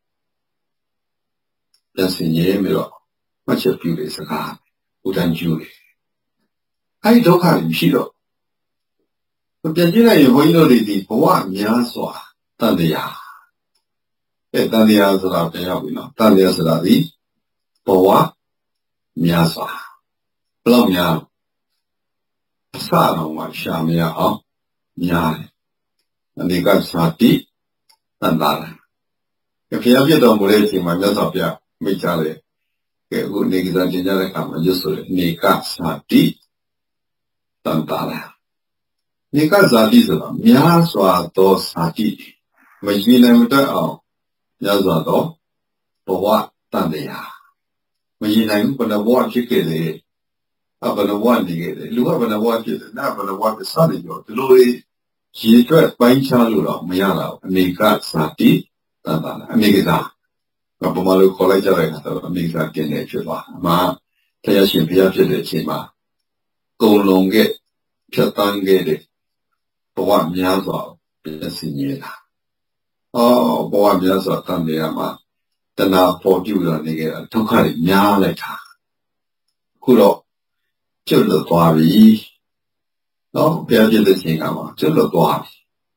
ပြန်ဆင်ခြင်ပြီးတော့မှတ်ချက်ပြုတဲ့စကားဥဒ္ဒံကျူတယ်အဲဒီဒုက္ခတွေမရှိတော့ပြန်ကြည့်လိုက်ရင်ဘုန်းကြီးတို့တွေဒီဘဝများစွာတန်တရားအဲတန်တရားဆိုတာပြန်ရောက်ပြီနော်တန်တရားဆိုတာဒီဘဝများစွာဘယ်လောက်များအစတော့မှရှာမရအောင်များတယ်အနေကစာတိတန်တာတယ်ဘုရားပြတော်မူတဲ့အချိန်မှာမြတ်စွာဘုရားမိတ်ကြတယ်ကဲအခုနေကစားတင်ကြတဲ့အခါမှာရွတ်ဆိုတယ်နေကစာတိတန်တာတယ်နေကဇာတိဆိုတာများစွာသောဇာတိမရင်နိုင်မတတ်အောင်များစွာသောဘဝတန်တရားမရင်နိုင်ဘယ်နှဘဝဖြစ်ခဲ့တယ်အဘယ်နှဘဝနေခဲ့တယ်လူကဘယ်နှဘဝဖြစ်တယ်နာဘယ်နှဘဝဖြစ်စတယ်ပြောဒီလိုရေအတွက်ပိုင်းခြားလို့တော့မရတော့အနေကဇာတိတန်တာအနေကဇာဘယ်မှာလို့ခေါ်လိုက်ကြတဲ့အခါတော့အနေကဇာကျင်နေဖြစ်သွားအမှဘုရားရှင်ဘုရားဖြစ်တဲ့အချိန်မှာကုံလုံးကဖြတ်တန်းခဲ့တဲ့ဘဝများစွာပြင်ဆင်နေတာ။အော်ဘဝများစွာတန်တရားမှာတဏှာပေါ်ပြုလာနေကြတာဒုက္ခတွေများလိုက်တာ။ခုတော့ကျွတ်လွတ်သွားပြီ။နော်ဘုရားပြည့်တဲ့ချိန်ကမှာကျွတ်လွတ်သွားပြီ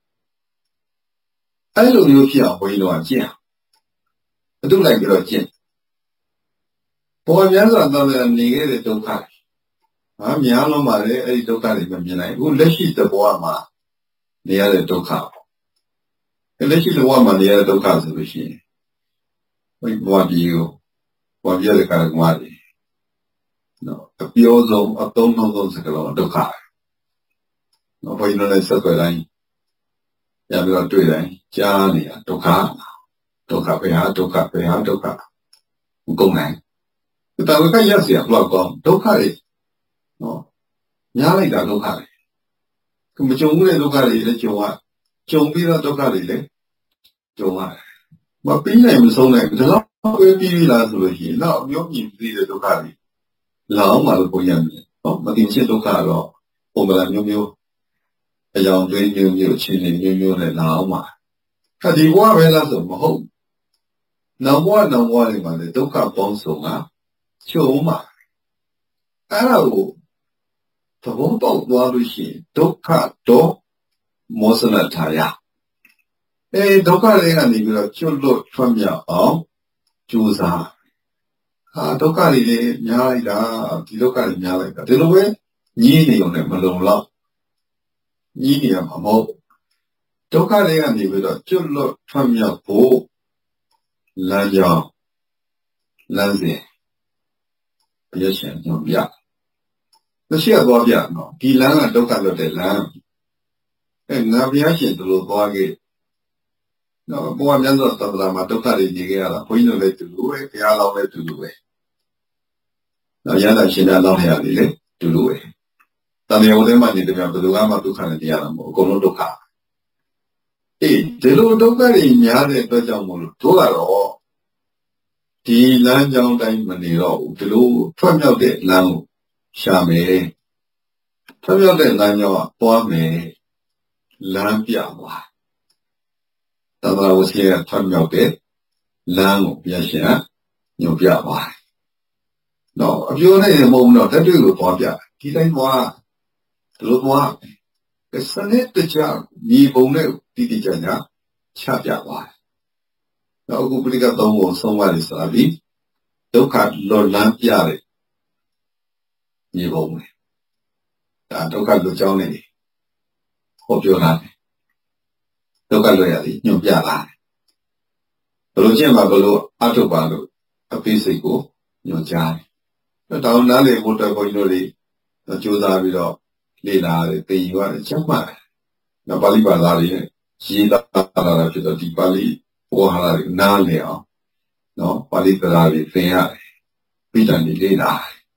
။အဲ့လိုမျိုးဖြစ်အောင်ဘုန်းကြီးတို့ကကျင့်။အတုလိုက်ပြီးတော့ကျင့်။ဘဝများစွာတန်တရားနေခဲ့တဲ့ဒုက္ခတွေဟာများလုံးပါလေအဲ့ဒီဒုက္ခတွေမမြင်နိုင်ဘူး။လက်ရှိတဘဝမှာနေရတဲ့ဒုက္ခပေါ့လက်ရှိဘဝမှာနေရတဲ့ဒုက္ခဆိုလို့ရှိရင်ဘုရားဘဝကြီးကိုဘဝပြတဲ့ကာလကမားကြီးနော်အပြောဆုံးအသုံးနှုန်းဆုံးစကားလုံးဒုက္ခနော်ဘုရားတို့လည်းဆက်သွယ်တိုင်းရပြီးတော့တွေ့တိုင်းကြားနေတာဒုက္ခဒုက္ခပဲဟာဒုက္ခပဲဟာဒုက္ခမကုန်နိုင်ဒါဝကရစီဘလောက်ကောင်းဒုက္ခတွေနော်ညားလိုက်တာဒုက္ခတွေမကြုံဘူးတဲ့ဒုက္ခတွေလည်းကြုံရကြုံပြီးတော့ဒုက္ခတွေလည်းကြုံရတယ်မပြီးနိုင်မဆုံးနိုင်ဒါတော့ပဲပြီးပြီလားဆိုလို့ရှိရင်တော့မျိုးမြင်ပြီးတဲ့ဒုက္ခတွေလောင်းမှလို့ပုံရမယ်ဟောမသိချင်ဒုက္ခတော့ပုံမှန်မျိုးမျိုးအကြောင်းတွေးမျိုးမျိုးအခြေအနေမျိုးမျိုးနဲ့လောင်းမှခါဒီဘဝပဲလားဆိုမဟုတ်နောက်ဘဝနောက်ဘဝတွေမှာလည်းဒုက္ခပေါင်းစုံကချုပ်မှအဲ့ဒါကိုသဘောပေါက်သွားလို့ရှိရင်ဒုက္ခတော့မောစနထာယအဲဒုက္ခတွေကနေပြီးတော့ကျွတ်လွတ်ထွတ်မြောက်အောင်ကြိုးစားဟာဒုက္ခတွေလည်းများလိုက်တာဒီဒုက္ခတွေများလိုက်တာဒီလိုပဲညီးနေုံနဲ့မလုံလောက်ညီးနေရမှာမဟုတ်ဒုက္ခတွေကနေပြီးတော့ကျွတ်လွတ်ထွတ်မြောက်ဖို့လမ်းကြောင်းလမ်းစဉ်ဘုရားရှင်ညွှန်ပြမရှိရသွားပြနော်ဒီလမ်းကဒုက္ခလွတ်တဲ့လမ်းအဲငါဘုရားရှင်တို့လိုသွားခဲ့နော်ဘဝမြတ်စွာဘုရားမှာဒုက္ခတွေနေခဲ့ရတာဘုန်းကြီးတို့လည်းတူတူပဲဘုရားတော်လည်းတူတူပဲနော်ရဟန္တာရှင်များတော်ရတယ်လေတူတူပဲတဏှာဝတ္တမှာနေတယ်များဘယ်သူမှဒုက္ခနဲ့တရားတာမဟုတ်အကုန်လုံးဒုက္ခအေးဒီလိုဒုက္ခတွေများတဲ့အတွက်ကြောင့်မို့လို့တို့ကတော့ဒီလမ်းကြောင်းတိုင်းမနေတော့ဘူးဒီလိုထွက်မြောက်တဲ့လမ်းကိုရှာမယ်ထွက်မြောက်တဲ့လမ်းကြောင်းကပွားမယ်လမ်းပြသွားသဗ္ဗဝစီကထွက်မြောက်တဲ့လမ်းကိုပြရှင်ညွှန်ပြသွားတော့အပြောနဲ့မဟုတ်တော့တတွေ့ကိုသွားပြဒီတိုင်းသွားဒီလိုသွားစနစ်တကျညီပုံနဲ့တိတိကျကျချပြသွားတော့အခုပရိကသုံးပုံဆုံးပါလိမ့်ဆိုတာပြီးဒုက္ခလောလမ်းပြတဲ့ညီပုံပဲဒါဒုက္ခလွတ်ကြောင်းနေဟောပြောတာဒုက္ခလွတ်ရည်ညွှန်ပြတာဘယ်လိုကျင့်ပါဘယ်လိုအထုတ်ပါလို့အပိစိတ်ကိုညွှန်ကြားတယ်တောင်းနားလေဘုဒ္ဓဘုန်းကြီးတို့တွေကြိုးစားပြီးတော့လေ့လာတယ်သိယူရတယ်ချက်မှတ်တယ်နောက်ပါဠိဘာသာတွေရေးသားလာတာဖြစ်တော့ဒီပါဠိဘောဟာတွေနားလည်အောင်နော်ပါဠိတရားတွေသင်ရတယ်ပြီးတယ်လေ့လာ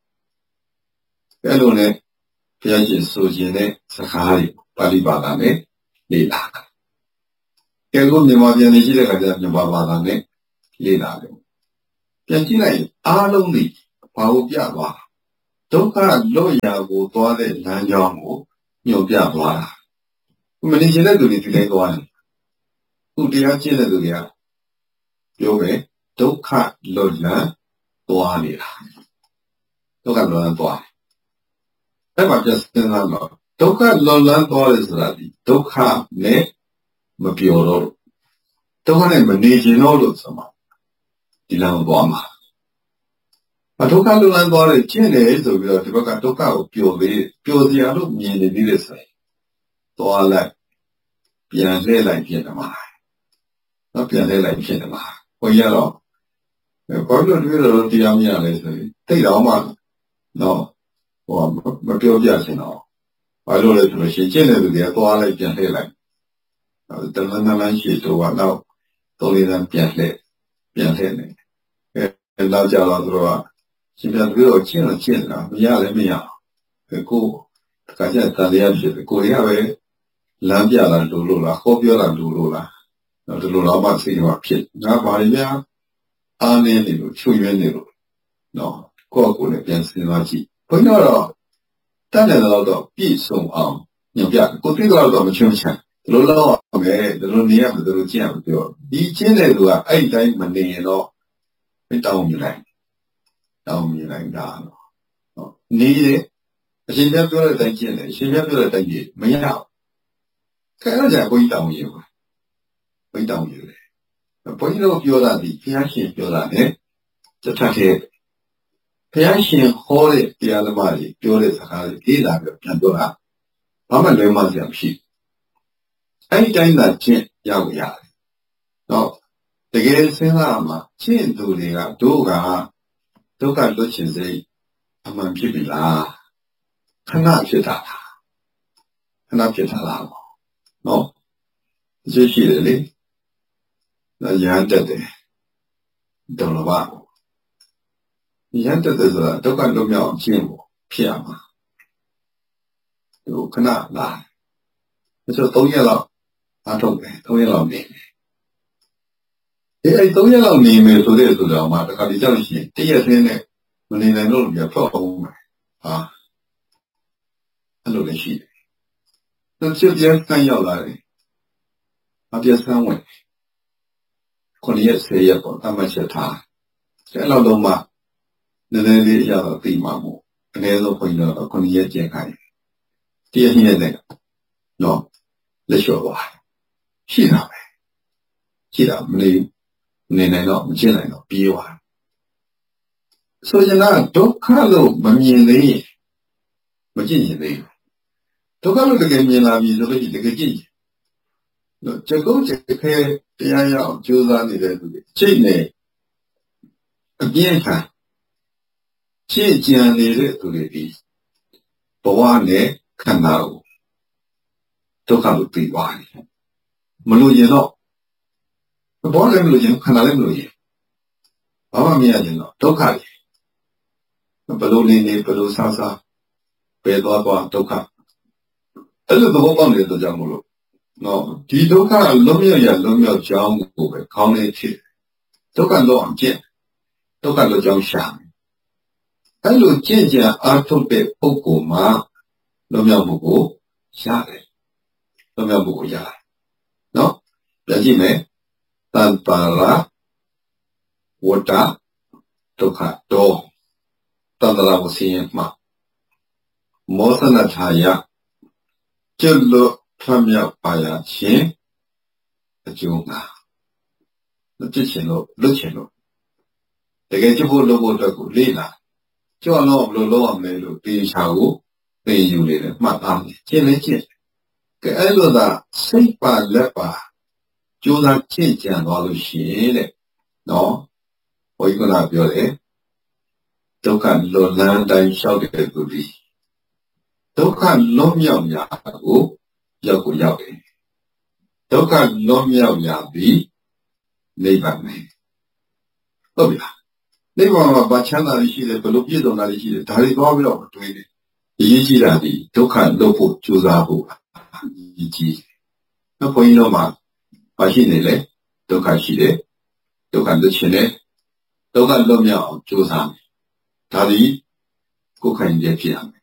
အဲ့လိုနဲ့ဘုရားရှင်ဆိုခြင်းတဲ့စကားတွေပါဠိဘာသာနဲ့လေ့လာတာကဲကိုမြန်မာပြည်နေရှိတဲ့ခါကျမြန်မာဘာသာနဲ့လေ့လာတယ်ပြန်ကြည့်လိုက်အားလုံးဒီဘာကိုပြသွားဒုက္ခလွတ်ရာကိုသွားတဲ့လမ်းကြောင်းကိုညွှန်ပြသွားတာမနေချင်တဲ့သူတွေဒီတိုင်းသွားတယ်ခုတရားကျင့်တဲ့သူတွေကပြောမယ်ဒုက္ခလွတ်လန်းသွားနေတာဒုက္ခလွတ်လန်းသွားတယ်အဲ့မှာပြစဉ်းစားတော့ဒုက္ခလွတ်လန်းသွားတယ်ဆိုတာဒီဒုက္ခနဲ့မပြောတော့ဒုက္ခနဲ့မနေချင်တော့လို့ဆိုမှဒီလမ်းသွားမှာအဒုက္ခလွတ်လန်းသွားတယ်ကျင့်တယ်ဆိုပြီးတော့ဒီဘက်ကဒုက္ခကိုပျော်သေးပျော်စရာလို့မြင်နေသေးတယ်ဆိုရင်သွားလိုက်ပြန်လှည့်လိုက်ပြင်တယ်မှာတော့ပြန်လှည့်လိုက်ပြင်တယ်မှာဘုန်းကြီးကတော့ဘာလို့တွေ့တော့တရားမရလဲဆိုရင်တိတ်တော့မှတော့ဟိုမပြောပြချင်တော့ဘာလို့လဲဆိုလို့ရှိရင်ကျင့်တဲ့သူတွေကသွားလိုက်ပြန်လှည့်လိုက်တလန်းတလန်းရှိတော့ကတော့တော်လေးတန်းပြန်လှည့်ပြန်လှည့်နေအဲနောက်ကြတော့သူတို့ကရှင်ပြန်ပြီးတော့ကျင့်တော့ကျင့်တာမရလည်းမရကိုတခါကျတန်တရားဖြစ်တယ်ကိုရပဲလမ်းပြတာလို့လို့လားခေါ်ပြောတာလို့လို့လားတော့ဒီလိုတော့မှစိတ်ကဖြစ်ငါဘာလဲများအားနေနေလို့ချွေရင်းနေလို့နော်ကိုယ့်ကိုယ်လည်းပြန်စဉ်းစားကြည့်ဘုန်းကြီးတော့တတ်တယ်တော့တော့ပြည့်စုံအောင်ညွှန်ပြကိုသိတော့တော့မချွန်းချမ်းဒီလိုလောက်အောင်ပဲဒီလိုနေရမယ်ဒီလိုကျင့်ရမယ်ပြောဒီကျင့်တဲ့လူကအဲ့ဒီတိုင်းမနေရင်တော့မတောင်းမြင်လိုက်တောင်းမြင်လိုက်တာတော့နေတယ်အရှင်ပြပြောတဲ့အတိုင်းကျင့်တယ်အရှင်ပြပြောတဲ့အတိုင်းကျင့်မရဘူးခဲတော့ကြာဘုန်းကြီးတောင်းရင်ပါဘုန်းကြီးတောင်းရင်လေဘုန်းကြီးတို့ပြောတာဒီဘုရားရှင်ပြောတာနဲ့တထတဲ့ဘုရားရှင်ဟောတဲ့တရားဓမ္မတွေပြောတဲ့စကားတွေအေးလာပြီးပြန်ပြောတာဘာမှလွဲမှားစရာမရှိအဲ့ဒီတိုင်းသာကျင့်ရဖို့ရတယ်တော့တကယ်စဉ်းစားမှာကျင့်သူတွေကတို့ကဒုက္ခလွတ်ချင်စိတ်အမှန်ဖြစ်ပြီလားခဏဖြစ်တာလားခဏဖြစ်တာလားနော်သိရှိတယ်လေရဟန်းတက်တယ်တော်တော်ပါရဟန်းတက်တယ်ဆိုတာဒုက္ခလွတ်မြောက်အောင်ကျင့်ဖို့ဖြစ်ရမှာဒီခဏလားဒါဆိုသုံးရက်လောက်အားထုတ်တယ်သုံးရက်လောက်နေတယ်အဲ့သုံးရက်လောက်နေမယ်ဆိုတဲ့ဆိုတော့မှတခါဒီကြောက်ရှင်တရက်သေးနဲ့မနေနိုင်လို့ပြဖောက်အောင်မယ်ဟာအဲ့လိုလည်းရှိတယ်သူချစ်ပြန်ဆန်းရောက်လာတယ်အပြည့်ဆန်းဝင်ခုနှစ်ရက်ဆယ်ရက်ပေါ့အမှတ်ချက်ထားအဲ့လောက်တော့မှနည်းနည်းလေးရတော့သိမှာမို့အနည်းဆုံးခွင့်တော့ခုနှစ်ရက်ကျန်ခိုင်းတရက်နှစ်ရက်နဲ့နော်လက်လျှော့သွားရှိတာပဲရှိတာမနေနေနိုင်တော့မကျင့်နိုင်တော့ပြေးသွားဆိုရင်တော့ဒုက္ခလို့မမြင်သေးရင်မကျင့်ရင်သေးဒုက္ခလို့တကယ်မြင်လာပြီဆိုလို့ရှိရင်တကယ်ကျင့်ရင်တော့ချက်ကုန်းချက်ခဲတရားရအောင်ကြိုးစားနေတဲ့သူတွေချိန်နေအပြင်းခံရှင်းကြံနေတဲ့သူတွေဒီဘဝနဲ့ခန္ဓာကိုဒုက္ခလို့ပြီးသွားတယ်မလို့ရင်တော့ဘောလည်းမလို့ရင်ခန္ဓာလည်းမလို့ရင်ဘာမှမရရင်တော့ဒုက္ခတွေဘလို့နေနေဘလို့ဆာဆာဘယ်သွားသွားဒုက္ခအဲ့လိုသဘောပေါက်နေတဲ့ကြောင့်မလို့နော်ဒီဒုက္ခလွတ်မြောက်ရလွတ်မြောက်ကြောင်းကိုပဲခေါင်းလေးဖြစ်ဒုက္ခလွတ်အောင်ကျင့်ဒုက္ခလွတ်ကြောင်းရှာအဲ့လိုကျင့်ကြံအားထုတ်တဲ့ပုဂ္ဂိုလ်မှာလွတ်မြောက်မှုကိုရတယ်လွတ်မြောက်မှုကိုရတယ်နော်ပြန်ကြည့်မယ်တန်ပါရာဝတ္တဒုက္ခတောတန္တရာကိုဆင်းရဲမှမောသနထာယကျွတ်လို့ထွတ်မြောက်ပါရခြင်းအကျိုးငါလွတ်ချင်လို့လွတ်ချင်လို့တကယ်ကျဖို့လို့ဖို့အတွက်ကိုလေးလာကြောက်တော့ဘလို့လောက်အောင်လဲလို့တေချာကိုသိယူနေတယ်မှတ်သားမယ်ကျင့်လဲကျင့်ကဲအဲ့လိုသာစိတ်ပါလက်ပါကြိုးစားကျင့်ကြံသွားလို့ရှိရင်တဲ့နော်ဘုရားကပြောတယ်ဒုက္ခလွန်လန်းတိုင်းလျှောက်တဲ့သူဒီဒုက္ခလွန်မြောက်ရာကိုရောက်ကိုရောက်တယ်ဒုက္ခလွန်မြောက်ရာပြီးနိဗ္ဗာန်မယ်ဟုတ်ပြီလားနိဗ္ဗာန်မှာဘာချမ်းသာရှိတယ်ဘယ်လိုပြည့်စုံတာရှိတယ်ဒါတွေသွားပြီးတော့တွေးတယ်အရေးကြီးတာဒီဒုက္ခလွတ်ဖို့ကြိုးစားဖို့အရေးကြီးနော်ဘုန်းကြီးတို့မှာဘာရှိနေလဲဒုက္ခရှိတယ်ဒုက္ခလွတ်ခြင်းနဲ့ဒုက္ခလွတ်မြောက်အောင်ကြိုးစားမယ်ဒါဒီကိုယ်ခိုင်ကျဖြစ်ရမယ်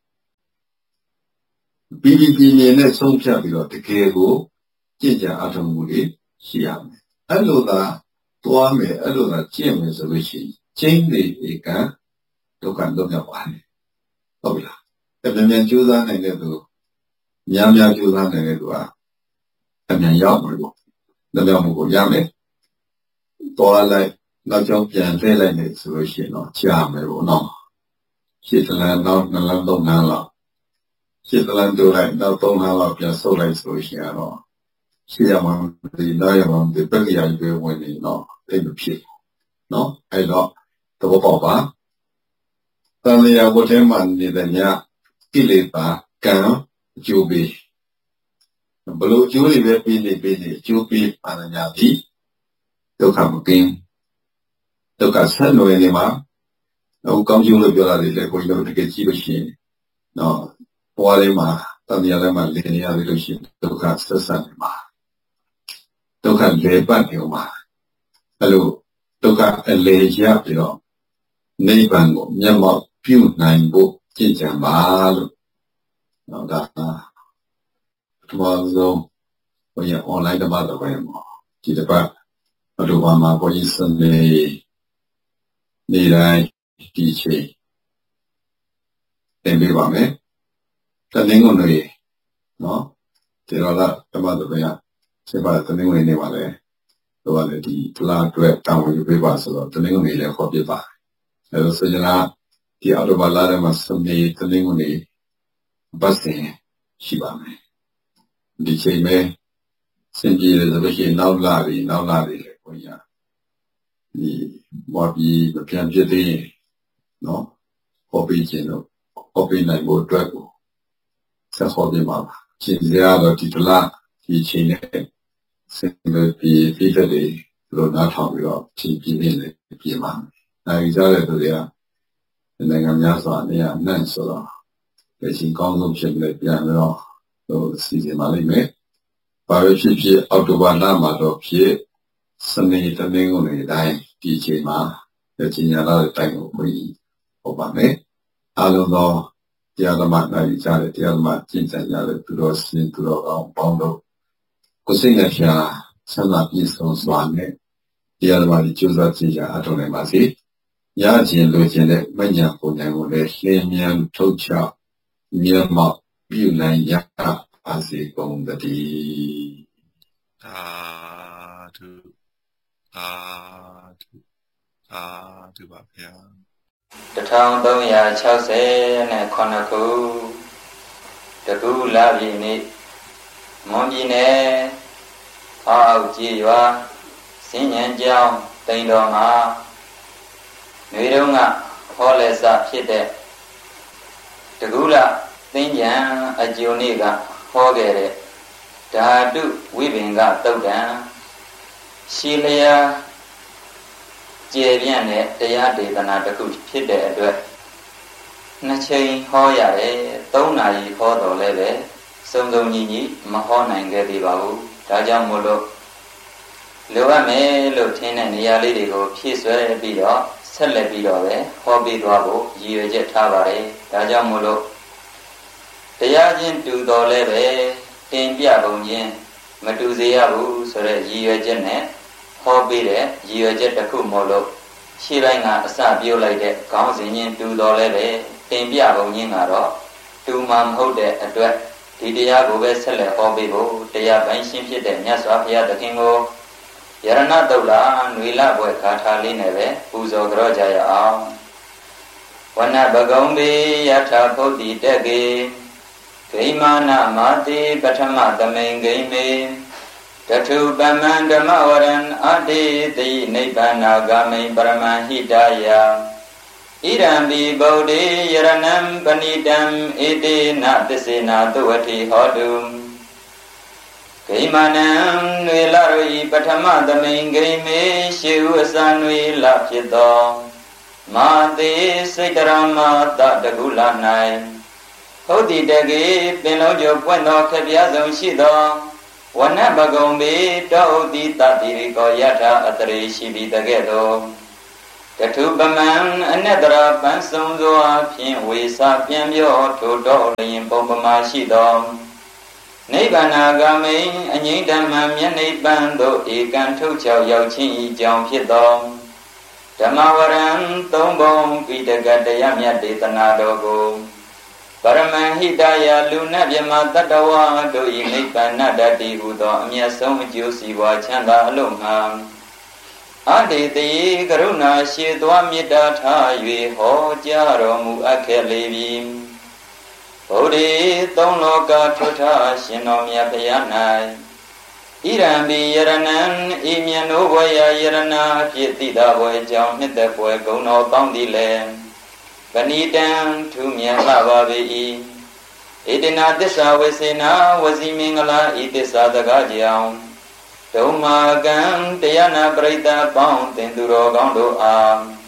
ပြီးပြီးပြင်းပြင်းနဲ့ဆုံးဖြတ်ပြီးတော့တကယ်ကိုကြင်ကြအထောက်မှုတွေရှိရမယ်အဲ့လိုသာသွားမယ်အဲ့လိုသာကျင့်မယ်ဆိုလို့ရှိရင်ကျင့်နေဧကံဒုက္ခလွတ်မြောက်ပါတယ်ဟုတ်ပြီလားအမြန်မြန်ကြိုးစားနိုင်တဲ့သူများများကြိုးစားနိုင်တဲ့သူကအမြန်ရောက်မှာပေါ့လွတ်မြောက်မှုကိုရမယ်သွားလိုက်နောက်ကြောင်းပြန်လှည့်လိုက်နေဆိုလို့ရှိရင်တော့ကြာမယ်ပေါ့နော်ရှစ်တလန်နောက်နှစ်လမ်းသုံးလမ်းလောက်ရှစ်တလန်တို့လိုက်နောက်သုံးလမ်းလောက်ပြန်ဆုပ်လိုက်ဆိုလို့ရှိရင်တော့ရှစ်ရမှဒီနောက်ရမှဒီပရိယာရွေးဝင်နေတော့အဲ့လိုဖြစ်နော်အဲ့တော့သဘောပေါက်ပါတန်လျာဝတ်ထဲမှာနေတဲ့ညကိလေသာကံအကျိုးပေးဘလို့အကျိုးတွေပဲပေးနေပေးနေအကျိုးပေးပါညာပြီဒုက္ခမကင်းဒုက္ခဆက်နွယ်နေမှာအခုကောင်းကျိုးလို့ပြောတာတွေလည်းကိုယ်တို့တကယ်ကြည့်လို့ရှိရင်နော်ဘဝလေးမှာတန်တရားလေးမှာလည်နေရလို့ရှိရင်ဒုက္ခဆက်ဆက်နေမှာဒုက္ခလေပတ်နေမှာအဲ့လိုဒုက္ခအလေရပြီးတော့နိဗ္ဗာန်ကိုမျက်မှောက်ပြုနိုင်ဖို့ကြင်ကြံပါလို့နော်ဒါပထမဆုံးဘုရား online တပတ်တော့ပဲမှာဒီတပတ်ဘုရားမှာဘုရားစနေနေ့တိုင်းဒီချိန်သင်ပေးပါမယ်တနင်္ဂနွေနော်ဒီတော့လာတပတ်တော့ပဲစေပါတနင်္ဂနွေနေ့ပါလေတော့လည်းဒီဖလားအတွက်တောင်းဝင်ပေးပါဆိုတော့တနင်္ဂနွေလည်းခေါ်ပြပါအဲလိုဆိုကြလားဒီအော်တိုဘာလာထဲမှာစနေတနင်္ဂနွေပတ်စဉ်ရှိပါမယ်ဒီချိန်ပဲစင်ပြေတယ်ဆိုလို့ရှိရင်နောက်လာပြီနောက်လာပြီလေဘုရားဒီဘော်ပြီးပြန်ပြသေးရင်နော်ဟောပြီးခြင်းတော့ဟောပြီးနိုင်ဖို့အတွက်ကိုဆက်ဟောပြပါပါချိန်စရာတော့ဒီတလားဒီချိန်နဲ့စင်ပြီးပြီးတဲ့တွေလို့နားထောင်ပြီးတော့ချိန်ပြင်းနေလေပြင်ပါနိုင်ကြတဲ့သူတွေကနိုင်ငံများစွာနေရာနှံ့ဆိုတော့ဒီချိန်ကောင်းဆုံးဖြစ်နေပြန်တော့ဟိုစီစဉ်ပါလိမ့်မယ်ဘာပဲဖြစ်ဖြစ်အောက်တိုဘာလမှာတော့ဖြစ်စနေတနင်္ဂနွေတိုင်းဒီချိန်မှာဒီညလာတဲ့တိုင်းကိုပြီးဟောပါမယ်အားလုံးသောတရားဓမ္မနိုင်ကြတဲ့တရားဓမ္မကျင့်ကြံကြတဲ့သူတော်စင်သူတော်ကောင်းပေါင်းတို့ကိုယ်စိတ်နဲ့ဖြာဆန္ဒပြည့်စုံစွာနဲ့တရားဓမ္မကြီးကျိုးစားကြည့်ကြအထောက်နိုင်ပါစေရခြင်းလိုခြင်းနဲ့မညာပုံညာကိုလည်းရှင်းမြန်ထုတ်ချမြတ်မောက်ပြုနိုင်ရပါစေကုန်သတည်းသာဓုသာဓုသာဓုပါဗျာတထောင်သုံးရာခြောက်ဆယ်နဲ့ခုနှစ်ခုတကူလာပြီနေ့မွန်ပြည်နယ်အောက်ကြည်ရွာစဉ္ဉံကျောင်းတိန်တော်မှာနေတုန်းကဟောလက်စဖြစ်တဲ့တကူလာသင်္ကြံအကျိုးနေ့ကဟောခဲ့တဲ့ဓာတုဝိပင်္ဂသုတ်တံရှည်လျာကျေပြန့်တဲ့တရားဒေသနာတစ်ခုဖြစ်တဲ့အတွက်နှစ်ချိန်ဟောရတယ်သုံးနာရီဟောတော်လဲပဲစုံစုံညီညီမဟောနိုင်ခဲ့သေးပါဘူးဒါကြောင့်မို့လို့လိုအပ်မယ်လို့ထင်တဲ့နေရာလေးတွေကိုဖြည့်ဆွဲပြီးတော့ဆက်လက်ပြီးတော့ပဲဟောပြီးသွားဖို့ရည်ရွယ်ချက်ထားပါတယ်ဒါကြောင့်မို့လို့တရားချင်းတူတော်လဲပဲတင်ပြပုံချင်းမတူစေရဘူးဆိုတဲ့ရည်ရွယ်ချက်နဲ့ဟောပြီးတဲ့ရည်ရွယ်ချက်တစ်ခုမို့လို့ရှေ့ပိုင်းကအစပြုတ်လိုက်တဲ့ခေါင်းစဉ်ချင်းတူတော်လဲပဲတင်ပြပုံချင်းကတော့တူမှမဟုတ်တဲ့အတွက်ဒီတရားကိုပဲဆက်လက်ဟောပြီးဖို့တရားပိုင်းရှင်းဖြစ်တဲ့မြတ်စွာဘုရားသခင်ကိုယရဏတုတ်လာနွေလပွဲခါထားလေးနဲ့ပဲပူဇော်ကြောကြရအောင်ဝနဘဂုံဘေယထာဖုတ်တိတက်ကေဂိမာနမာတိပထမသမိန်ဂိမေတထုပမံဓမ္မဝရံအတေတိနိဗ္ဗာနာဂမိန်ပရမဟိတယဣရံဘိဗုဒ္ဓေယရဏံပဏိတံဧတေနသစ္စေနာသုဝတိဟောတုဂိမာနံနွေလရိပထမသမိန်ဂိမေရှေဥအစနွေလဖြစ်သောမာတိစိတ်တရမတတကုလ၌ဟုတ်တိတကေပင်လုံးကျော်ပွင့်သောခပြားဆုံးရှိသောဝနဘဂုံဘေတောဥတိတတိရိကောယထာအတရေရှိပြီးတကဲ့သို့တထုပမံအနတ္တရာပန်းစုံစွာဖြင့်ဝေစာပြန်ပြောထိုတော်လျင်ပုံပမာရှိသောနိဗ္ဗာန်ဂမိန်အငြိမ့်ဓမ္မမျက်နှိပ်ပန်းသို့ဧကံထုတ်ချောက်ရောက်ခြင်းဤကြောင့်ဖြစ်သောဓမ္မဝရံသုံးပုံပိဋကတရားမြတ်ဒေသနာတော်ကိုပရမဟိတယလူနတ်မြမတတ္တဝါတို့ဤနိဗ္ဗာန်တတ္တိဟုသောအမျက်ဆုံးအကျိုးစီးပွားချမ်းသာအလုံးငှာအတေတိကရုဏာရှိသောမေတ္တာထား၍ဟောကြားတော်မူအပ်ခဲ့လေပြီဗုဒ္ဓေသုံးလောကထွဋ္ဌရှင်တော်မြတ်ဗျာ၌ဣရံဘိယရဏံဤမြတ်နိုးဘွယ်ရာယရဏအဖြစ်သိတာဘွယ်ကြောင့်နှစ်သက်ဘွယ်ဂုဏ်တော်ပေါင်းသည်လည်းပဏိတံထူးမြတ်လှပါပေ၏ဣတိနာသစ္စာဝေစေနာဝစီမင်္ဂလာဤသစ္စာတကားကြောင့်ဓမ္မာကံတရားနာပရိသတ်ပေါင်းသင်သူတော်ကောင်းတို့အား